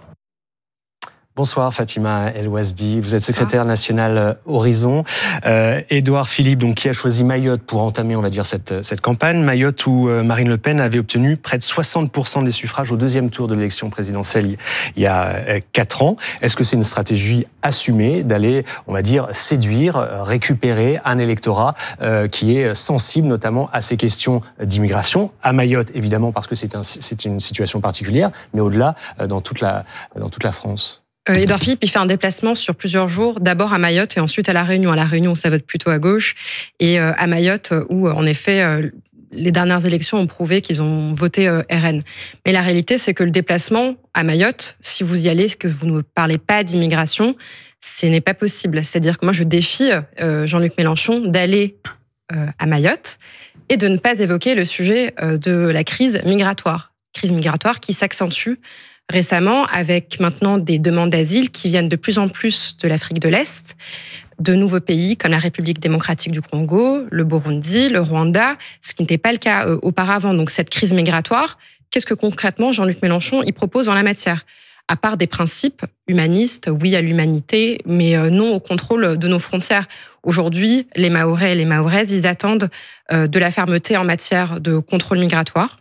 Bonsoir Fatima El Ouazdi, vous êtes secrétaire nationale Horizon. Euh, Édouard Philippe, donc, qui a choisi Mayotte pour entamer, on va dire, cette, cette campagne. Mayotte où Marine Le Pen avait obtenu près de soixante pour cent des suffrages au deuxième tour de l'élection présidentielle il y a quatre ans. Est-ce que c'est une stratégie assumée d'aller, on va dire, séduire, récupérer un électorat euh, qui est sensible notamment à ces questions d'immigration, à Mayotte évidemment parce que c'est, un, c'est une situation particulière, mais au-delà dans toute la, dans toute la France? Euh, Édouard Philippe, il fait un déplacement sur plusieurs jours, d'abord à Mayotte et ensuite à La Réunion. À La Réunion, où ça vote plutôt à gauche, et euh, à Mayotte, où en effet, euh, les dernières élections ont prouvé qu'ils ont voté euh, R N. Mais la réalité, c'est que le déplacement à Mayotte, si vous y allez, que vous ne parlez pas d'immigration, ce n'est pas possible. C'est-à-dire que moi, je défie euh, Jean-Luc Mélenchon d'aller euh, à Mayotte et de ne pas évoquer le sujet euh, de la crise migratoire. Crise migratoire qui s'accentue récemment, avec maintenant des demandes d'asile qui viennent de plus en plus de l'Afrique de l'Est, de nouveaux pays comme la République démocratique du Congo, le Burundi, le Rwanda, ce qui n'était pas le cas euh, auparavant. Donc cette crise migratoire, qu'est-ce que concrètement Jean-Luc Mélenchon y propose en la matière ? À part des principes humanistes, oui à l'humanité, mais euh, non au contrôle de nos frontières. Aujourd'hui, les Mahorais et les Mahoraises, ils attendent euh, de la fermeté en matière de contrôle migratoire,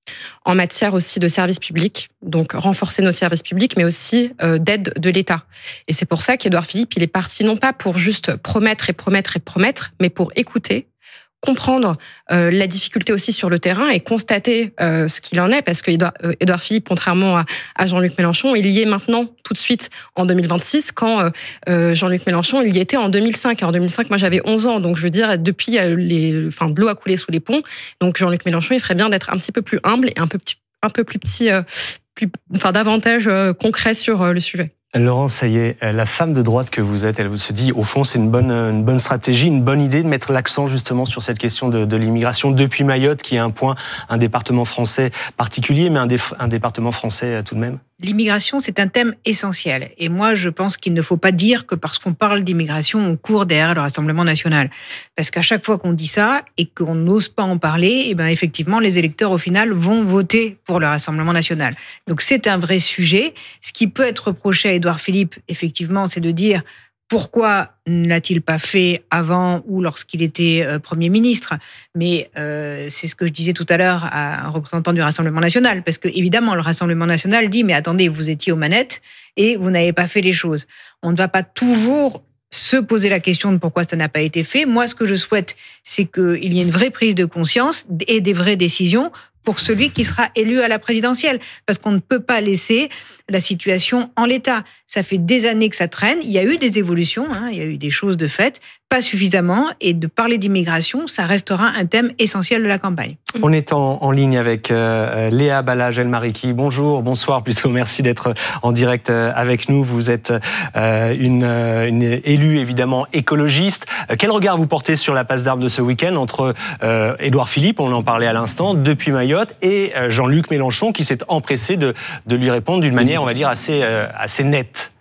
en matière aussi de services publics, donc renforcer nos services publics, mais aussi euh, d'aide de l'État. Et c'est pour ça qu'Édouard Philippe, il est parti non pas pour juste promettre et promettre et promettre, mais pour écouter, comprendre euh, la difficulté aussi sur le terrain et constater euh, ce qu'il en est, parce que Édouard, euh, Édouard Philippe, contrairement à, à Jean-Luc Mélenchon, il y est maintenant tout de suite en deux mille vingt-six, quand euh, Jean-Luc Mélenchon, il y était en deux mille cinq. En deux mille cinq, moi j'avais onze ans, donc je veux dire, depuis, les, enfin, de l'eau a coulé sous les ponts, donc Jean-Luc Mélenchon, il ferait bien d'être un petit peu plus humble et un peu, petit, un peu plus petit, euh, plus, enfin davantage euh, concret sur euh, le sujet. Laurence, ça y est, la femme de droite que vous êtes, elle se dit, au fond, c'est une bonne, une bonne stratégie, une bonne idée de mettre l'accent justement sur cette question de, de l'immigration depuis Mayotte, qui est un point, un département français particulier, mais un, dé, un département français tout de même. L'immigration, c'est un thème essentiel. Et moi, je pense qu'il ne faut pas dire que parce qu'on parle d'immigration, on court derrière le Rassemblement national. Parce qu'à chaque fois qu'on dit ça et qu'on n'ose pas en parler, eh ben, effectivement, les électeurs, au final, vont voter pour le Rassemblement national. Donc, c'est un vrai sujet. Ce qui peut être reproché à Édouard Philippe, effectivement, c'est de dire Pourquoi ne l'a-t-il pas fait avant ou lorsqu'il était euh, Premier ministre? Mais euh, c'est ce que je disais tout à l'heure à un représentant du Rassemblement national, parce que évidemment le Rassemblement national dit mais attendez, vous étiez aux manettes et vous n'avez pas fait les choses. On ne va pas toujours se poser la question de pourquoi ça n'a pas été fait. Moi, ce que je souhaite, c'est qu'il y ait une vraie prise de conscience et des vraies décisions pour celui qui sera élu à la présidentielle, parce qu'on ne peut pas laisser la situation en l'état. Ça fait des années que ça traîne. Il y a eu des évolutions, hein, il y a eu des choses de fait, pas suffisamment. Et de parler d'immigration, ça restera un thème essentiel de la campagne. On est en, en ligne avec euh, Léa Balazs-El-Mariki. Bonjour, bonsoir plutôt. Merci d'être en direct avec nous. Vous êtes euh, une, une élue évidemment écologiste. Quel regard vous portez sur la passe d'armes de ce week-end entre euh, Édouard Philippe, on en parlait à l'instant, depuis Mayotte, et euh, Jean-Luc Mélenchon qui s'est empressé de, de lui répondre d'une manière, on va dire, assez, euh, assez nette?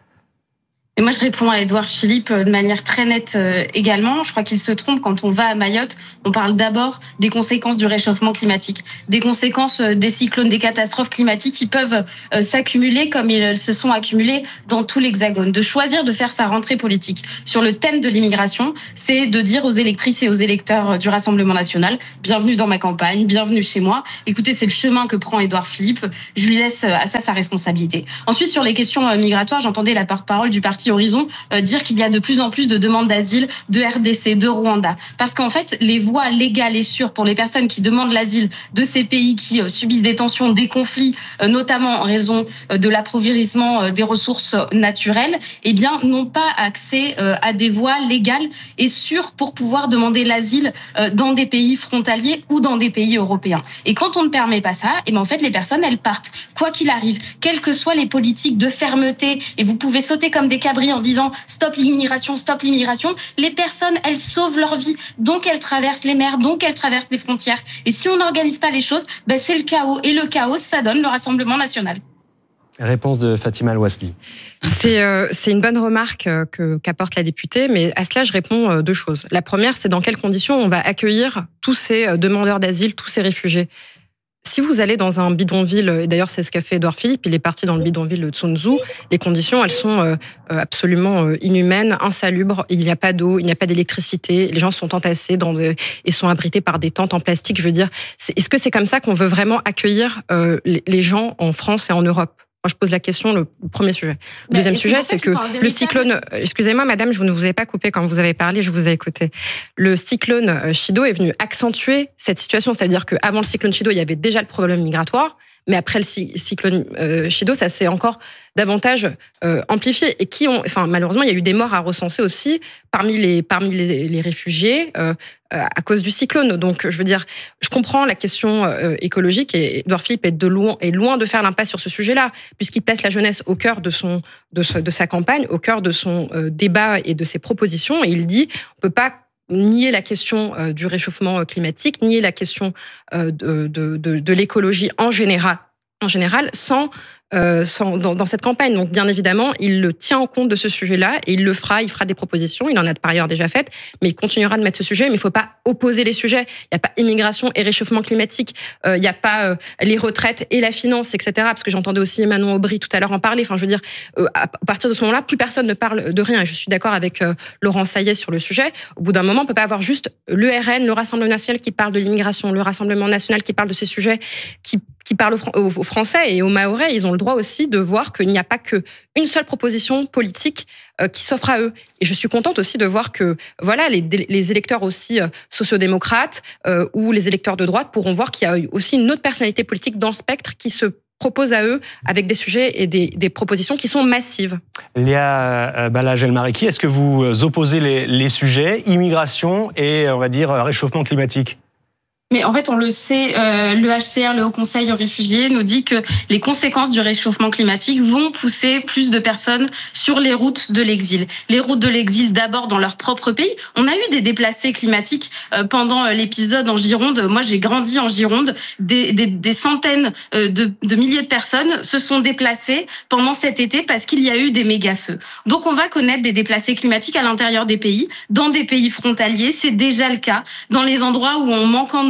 Et moi, je réponds à Édouard Philippe de manière très nette euh, également. Je crois qu'il se trompe quand on va à Mayotte. On parle d'abord des conséquences du réchauffement climatique, des conséquences euh, des cyclones, des catastrophes climatiques qui peuvent euh, s'accumuler comme ils se sont accumulés dans tout l'Hexagone. De choisir de faire sa rentrée politique sur le thème de l'immigration, c'est de dire aux électrices et aux électeurs du Rassemblement national, bienvenue dans ma campagne, bienvenue chez moi. Écoutez, c'est le chemin que prend Édouard Philippe. Je lui laisse à ça sa responsabilité. Ensuite, sur les questions euh, migratoires, j'entendais la porte-parole du parti Horizon euh, dire qu'il y a de plus en plus de demandes d'asile de R D C, de Rwanda. Parce qu'en fait, les voies légales et sûres pour les personnes qui demandent l'asile de ces pays qui euh, subissent des tensions, des conflits, euh, notamment en raison euh, de l'appauvrissement euh, des ressources naturelles, eh bien, n'ont pas accès euh, à des voies légales et sûres pour pouvoir demander l'asile euh, dans des pays frontaliers ou dans des pays européens. Et quand on ne permet pas ça, eh bien, en fait, les personnes, elles partent. Quoi qu'il arrive, quelles que soient les politiques de fermeté, et vous pouvez sauter comme des cabris en disant stop l'immigration, stop l'immigration, les personnes, elles sauvent leur vie, donc elles traversent les mers, donc elles traversent les frontières. Et si on n'organise pas les choses, ben c'est le chaos. Et le chaos, ça donne le Rassemblement national. Réponse de Fatima El-Ouasli. C'est euh, c'est une bonne remarque euh, que, qu'apporte la députée, mais à cela, je réponds euh, deux choses. La première, c'est dans quelles conditions on va accueillir tous ces euh, demandeurs d'asile, tous ces réfugiés. Si vous allez dans un bidonville, et d'ailleurs c'est ce qu'a fait Édouard Philippe, il est parti dans le bidonville de Tsunzu, les conditions elles sont euh, absolument euh, inhumaines, insalubres, il n'y a pas d'eau, il n'y a pas d'électricité, les gens sont entassés dans de, et sont abrités par des tentes en plastique. Je veux dire, c'est, est-ce que c'est comme ça qu'on veut vraiment accueillir euh, les, les gens en France et en Europe ? Moi, je pose la question, le premier sujet. Le bah, deuxième sujet, c'est que véritable... le cyclone... Excusez-moi, madame, je ne vous ai pas coupé quand vous avez parlé, je vous ai écouté. Le cyclone Chido est venu accentuer cette situation. C'est-à-dire qu'avant le cyclone Chido, il y avait déjà le problème migratoire, mais après le cyclone Chido, ça s'est encore davantage euh, amplifié. Et qui ont... Enfin, malheureusement, il y a eu des morts à recenser aussi parmi les, parmi les, les réfugiés euh, à cause du cyclone. Donc, je veux dire, je comprends la question euh, écologique et Édouard Philippe est, de loin, est loin de faire l'impasse sur ce sujet-là, puisqu'il place la jeunesse au cœur de, son, de, ce, de sa campagne, au cœur de son euh, débat et de ses propositions. Et il dit, on ne peut pas nier la question euh, du réchauffement climatique, nier la question euh, de, de, de, de l'écologie en général, en général sans... Euh, sans, dans, dans cette campagne. Donc, bien évidemment, il le tient en compte de ce sujet-là et il le fera, il fera des propositions. Il en a par ailleurs déjà faites, mais il continuera de mettre ce sujet. Mais il ne faut pas opposer les sujets. Il n'y a pas immigration et réchauffement climatique. Euh, il n'y a pas euh, les retraites et la finance, et cetera. Parce que j'entendais aussi Manon Aubry tout à l'heure en parler. Enfin, je veux dire, euh, à partir de ce moment-là, plus personne ne parle de rien. Et je suis d'accord avec euh, Laurent Saillet sur le sujet. Au bout d'un moment, on ne peut pas avoir juste le R N, le Rassemblement national qui parle de l'immigration, le Rassemblement national qui parle de ces sujets, qui qui parlent aux Français et aux Mahorais, ils ont le droit aussi de voir qu'il n'y a pas qu'une seule proposition politique qui s'offre à eux. Et je suis contente aussi de voir que voilà, les, les électeurs aussi sociodémocrates euh, ou les électeurs de droite pourront voir qu'il y a aussi une autre personnalité politique dans le spectre qui se propose à eux avec des sujets et des, des propositions qui sont massives. Léa Balazs-El-Mariki, est-ce que vous opposez les, les sujets, immigration et, on va dire, réchauffement climatique ? Mais en fait, on le sait, euh, le H C R, le Haut Conseil aux réfugiés, nous dit que les conséquences du réchauffement climatique vont pousser plus de personnes sur les routes de l'exil. Les routes de l'exil, d'abord dans leur propre pays. On a eu des déplacés climatiques euh, pendant l'épisode en Gironde. Moi, j'ai grandi en Gironde. Des, des, des centaines de, de milliers de personnes se sont déplacées pendant cet été parce qu'il y a eu des méga-feux. Donc, on va connaître des déplacés climatiques à l'intérieur des pays, dans des pays frontaliers. C'est déjà le cas dans les endroits où on manque en eau,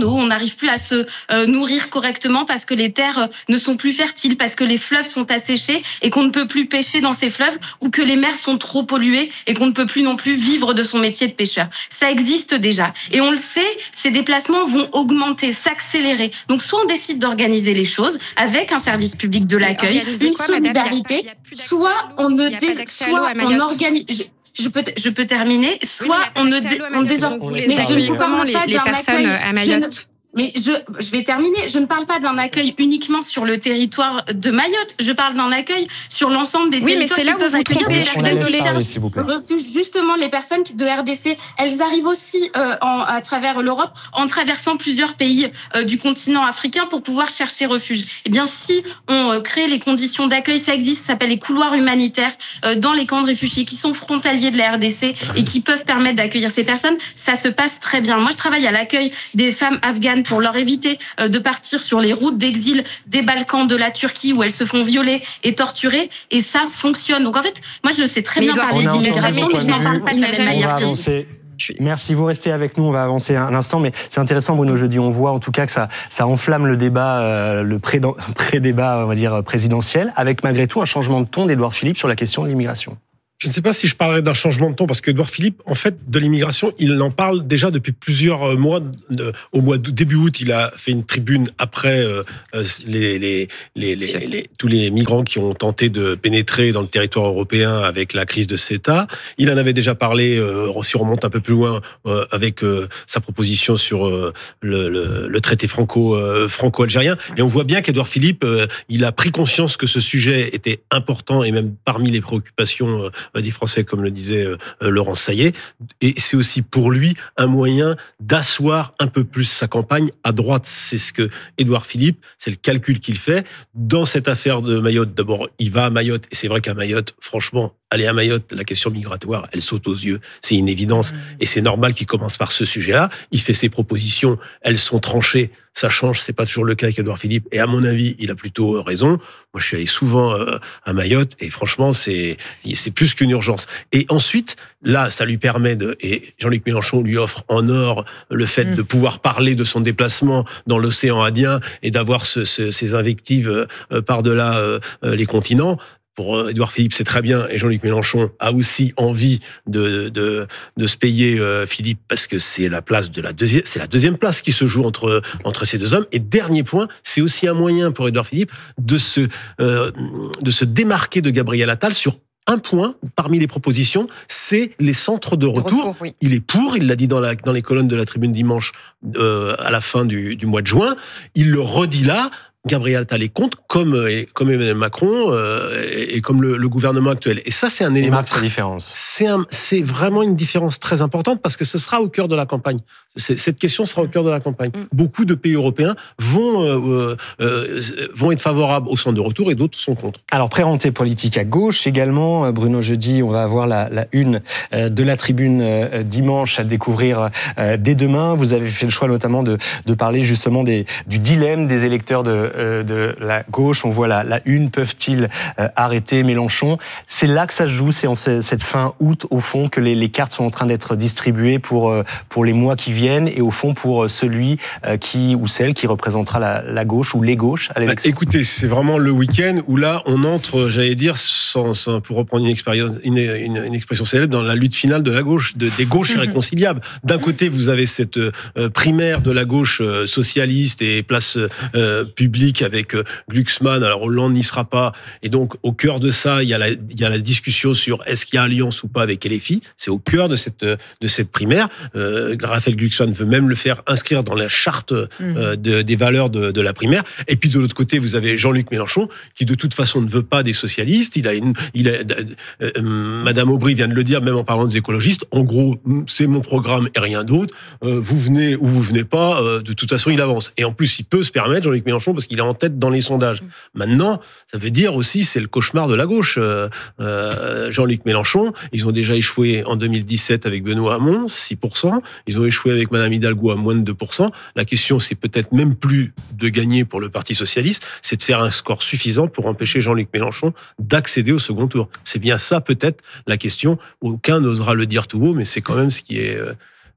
d'eau, on n'arrive plus à se euh, nourrir correctement parce que les terres euh, ne sont plus fertiles, parce que les fleuves sont asséchés et qu'on ne peut plus pêcher dans ces fleuves, ou que les mers sont trop polluées et qu'on ne peut plus non plus vivre de son métier de pêcheur. Ça existe déjà. Et on le sait, ces déplacements vont augmenter, s'accélérer. Donc soit on décide d'organiser les choses avec un service public de l'accueil, une quoi, solidarité, madame, soit on ne dé... soit on organise. Je... Je peux, je peux terminer. Soit oui, on ne, dé... on désormais. Mais je ne parle les, pas les d'un personnes accueil. à Mayotte. Mais je, je vais terminer. Je ne parle pas d'un accueil uniquement sur le territoire de Mayotte. Je parle d'un accueil sur l'ensemble des oui, territoires. Oui, mais c'est là où vous vous trompez. Je suis désolée. Parler, s'il vous plaît. Justement, les personnes de R D C, elles arrivent aussi euh, en, à travers l'Europe en traversant plusieurs pays euh, du continent africain pour pouvoir chercher refuge. Eh bien, si on euh, crée les conditions d'accueil, ça existe, ça s'appelle les couloirs humanitaires euh, dans les camps de réfugiés qui sont frontaliers de la R D C et qui peuvent permettre d'accueillir ces personnes. Ça se passe très bien. Moi, je travaille à l'accueil des femmes afghanes pour leur éviter de partir sur les routes d'exil des Balkans, de la Turquie, où elles se font violer et torturer, et ça fonctionne. Donc en fait, moi je sais très bien parler d'immigration, mais je n'en parle pas de la même manière. On va avancer. Merci, vous restez avec nous, on va avancer un instant, mais c'est intéressant, Bruno Jeudi, on voit en tout cas que ça, ça enflamme le débat, euh, le pré- pré-débat, on va dire, présidentiel, avec malgré tout un changement de ton d'Édouard Philippe sur la question de l'immigration. Je ne sais pas si je parlerai d'un changement de ton, parce qu'Édouard Philippe, en fait, de l'immigration, il en parle déjà depuis plusieurs mois. Au mois de début août, il a fait une tribune après euh, les, les, les, les, les, tous les migrants qui ont tenté de pénétrer dans le territoire européen avec la crise de CETA. Il en avait déjà parlé, euh, si on remonte un peu plus loin, euh, avec euh, sa proposition sur euh, le, le, le traité franco, euh, franco-algérien. Et on voit bien qu'Édouard Philippe, euh, il a pris conscience que ce sujet était important et même parmi les préoccupations euh, des Français, comme le disait euh, Laurence Saillet. Et c'est aussi pour lui un moyen d'asseoir un peu plus sa campagne à droite. C'est ce que Édouard Philippe, c'est le calcul qu'il fait. Dans cette affaire de Mayotte, d'abord, il va à Mayotte. Et c'est vrai qu'à Mayotte, franchement, aller à Mayotte, la question migratoire, elle saute aux yeux. C'est une évidence. Et c'est normal qu'il commence par ce sujet-là. Il fait ses propositions. Elles sont tranchées. Ça change. C'est pas toujours le cas avec Édouard Philippe. Et à mon avis, il a plutôt raison. Moi, je suis allé souvent à Mayotte. Et franchement, c'est, c'est plus qu'une urgence. Et ensuite, là, ça lui permet de, et Jean-Luc Mélenchon lui offre en or le fait mmh. de pouvoir parler de son déplacement dans l'océan Indien et d'avoir ce, ce, ces invectives par-delà euh, les continents. Pour Édouard Philippe, c'est très bien, et Jean-Luc Mélenchon a aussi envie de, de, de se payer euh, Philippe, parce que c'est la place de la deuxième, c'est la deuxième place qui se joue entre, entre ces deux hommes. Et dernier point, c'est aussi un moyen pour Édouard Philippe de se, euh, de se démarquer de Gabriel Attal sur un point parmi les propositions, c'est les centres de retour. De retour oui. Il est pour, il l'a dit dans, la, dans les colonnes de la Tribune dimanche euh, à la fin du, du mois de juin. Il le redit là. Gabriel Attal est contre, comme, comme Emmanuel Macron euh, et, et comme le, le gouvernement actuel. Et ça, c'est un élément. Marque sa différence. C'est, un, c'est vraiment une différence très importante parce que ce sera au cœur de la campagne. C'est, cette question sera au cœur de la campagne. Mm. Beaucoup de pays européens vont, euh, euh, vont être favorables au centre de retour et d'autres sont contre. Alors, pré-rentrée politique à gauche également. Bruno Jeudi, on va avoir la, la une de la Tribune euh, dimanche à le découvrir euh, dès demain. Vous avez fait le choix notamment de, de parler justement des, du dilemme des électeurs de de la gauche. On voit la, la une, peuvent-ils euh, arrêter Mélenchon? C'est là que ça se joue, c'est en cette fin août, au fond, que les, les cartes sont en train d'être distribuées pour, euh, pour les mois qui viennent et au fond pour celui euh, qui ou celle qui représentera la, la gauche ou les gauches à l'élection. Bah, écoutez, c'est vraiment le week-end où là, on entre, j'allais dire, sans, sans, pour reprendre une, expérience, une, une, une expression célèbre, dans la lutte finale de la gauche, de, des gauches irréconciliables. D'un côté, vous avez cette euh, primaire de la gauche euh, socialiste et place euh, publique avec Glucksmann. Alors Hollande n'y sera pas, et donc au cœur de ça, il y a la, il y a la discussion sur est-ce qu'il y a alliance ou pas avec L F I. C'est au cœur de cette de cette primaire. Euh, Raphaël Glucksmann veut même le faire inscrire dans la charte euh, de, des valeurs de, de la primaire. Et puis de l'autre côté, vous avez Jean-Luc Mélenchon qui de toute façon ne veut pas des socialistes. Il a une, il a, euh, Madame Aubry vient de le dire, même en parlant des écologistes. En gros, c'est mon programme et rien d'autre. Euh, vous venez ou vous venez pas. Euh, de toute façon, il avance. Et en plus, il peut se permettre, Jean-Luc Mélenchon, parce qu'il est en tête dans les sondages. Maintenant, ça veut dire aussi, c'est le cauchemar de la gauche. Euh, euh, Jean-Luc Mélenchon, ils ont déjà échoué en deux mille dix-sept avec Benoît Hamon, six pour cent. Ils ont échoué avec Madame Hidalgo à moins de deux pour cent. La question, c'est peut-être même plus de gagner pour le Parti socialiste, c'est de faire un score suffisant pour empêcher Jean-Luc Mélenchon d'accéder au second tour. C'est bien ça, peut-être, la question. Aucun n'osera le dire tout haut, mais c'est quand même ce qui est... Euh,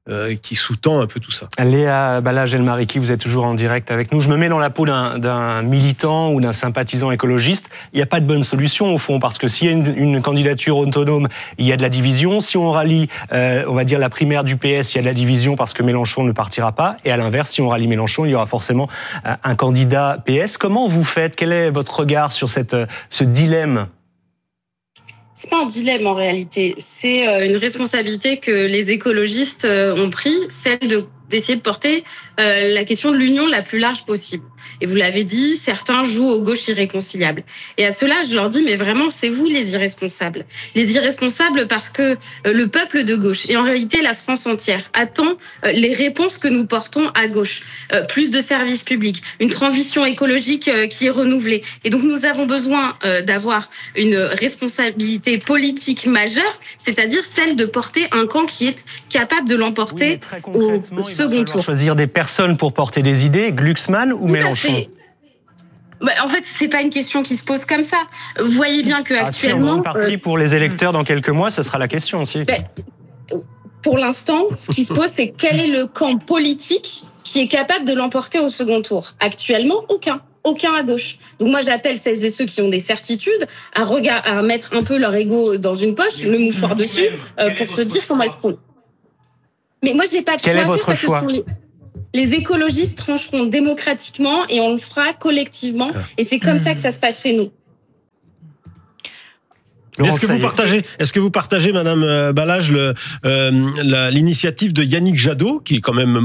euh, qui sous-tend un peu tout ça. Léa Balazs-Elmariki, vous êtes toujours en direct avec nous. Je me mets dans la peau d'un, d'un militant ou d'un sympathisant écologiste. Il n'y a pas de bonne solution au fond, parce que s'il y a une, une candidature autonome, il y a de la division. Si on rallie, euh, on va dire, la primaire du P S, il y a de la division parce que Mélenchon ne partira pas. Et à l'inverse, si on rallie Mélenchon, il y aura forcément euh, un candidat P S. Comment vous faites ? Quel est votre regard sur cette, ce dilemme ? C'est pas un dilemme en réalité, c'est une responsabilité que les écologistes ont pris, celle de d'essayer de porter euh, la question de l'union la plus large possible. Et vous l'avez dit, certains jouent aux gauches irréconciliables. Et à cela, je leur dis, mais vraiment, c'est vous les irresponsables. Les irresponsables parce que euh, le peuple de gauche, et en réalité la France entière, attend euh, les réponses que nous portons à gauche. Euh, plus de services publics, une transition écologique euh, qui est renouvelée. Et donc nous avons besoin euh, d'avoir une responsabilité politique majeure, c'est-à-dire celle de porter un camp qui est capable de l'emporter oui, au second tour. Choisir des personnes pour porter des idées, Glucksmann ou Tout Mélenchon? Bah, en fait, c'est pas une question qui se pose comme ça. Vous voyez bien que ah, actuellement, si on parti euh, pour les électeurs dans quelques mois, ce sera la question aussi. Bah, pour l'instant, ce qui se pose, c'est quel est le camp politique qui est capable de l'emporter au second tour. Actuellement, aucun. Aucun à gauche. Donc moi, j'appelle celles et ceux qui ont des certitudes à, regard- à mettre un peu leur ego dans une poche, le mouchoir dessus, euh, pour se dire comment est-ce qu'on... Mais moi, je n'ai pas de choix. Quel est votre choix ? Les... les écologistes trancheront démocratiquement et on le fera collectivement. Et c'est comme ça que ça se passe chez nous. Est-ce que vous partagez, est-ce que vous partagez, Madame Balazs, le, euh, la, l'initiative de Yannick Jadot, qui est quand même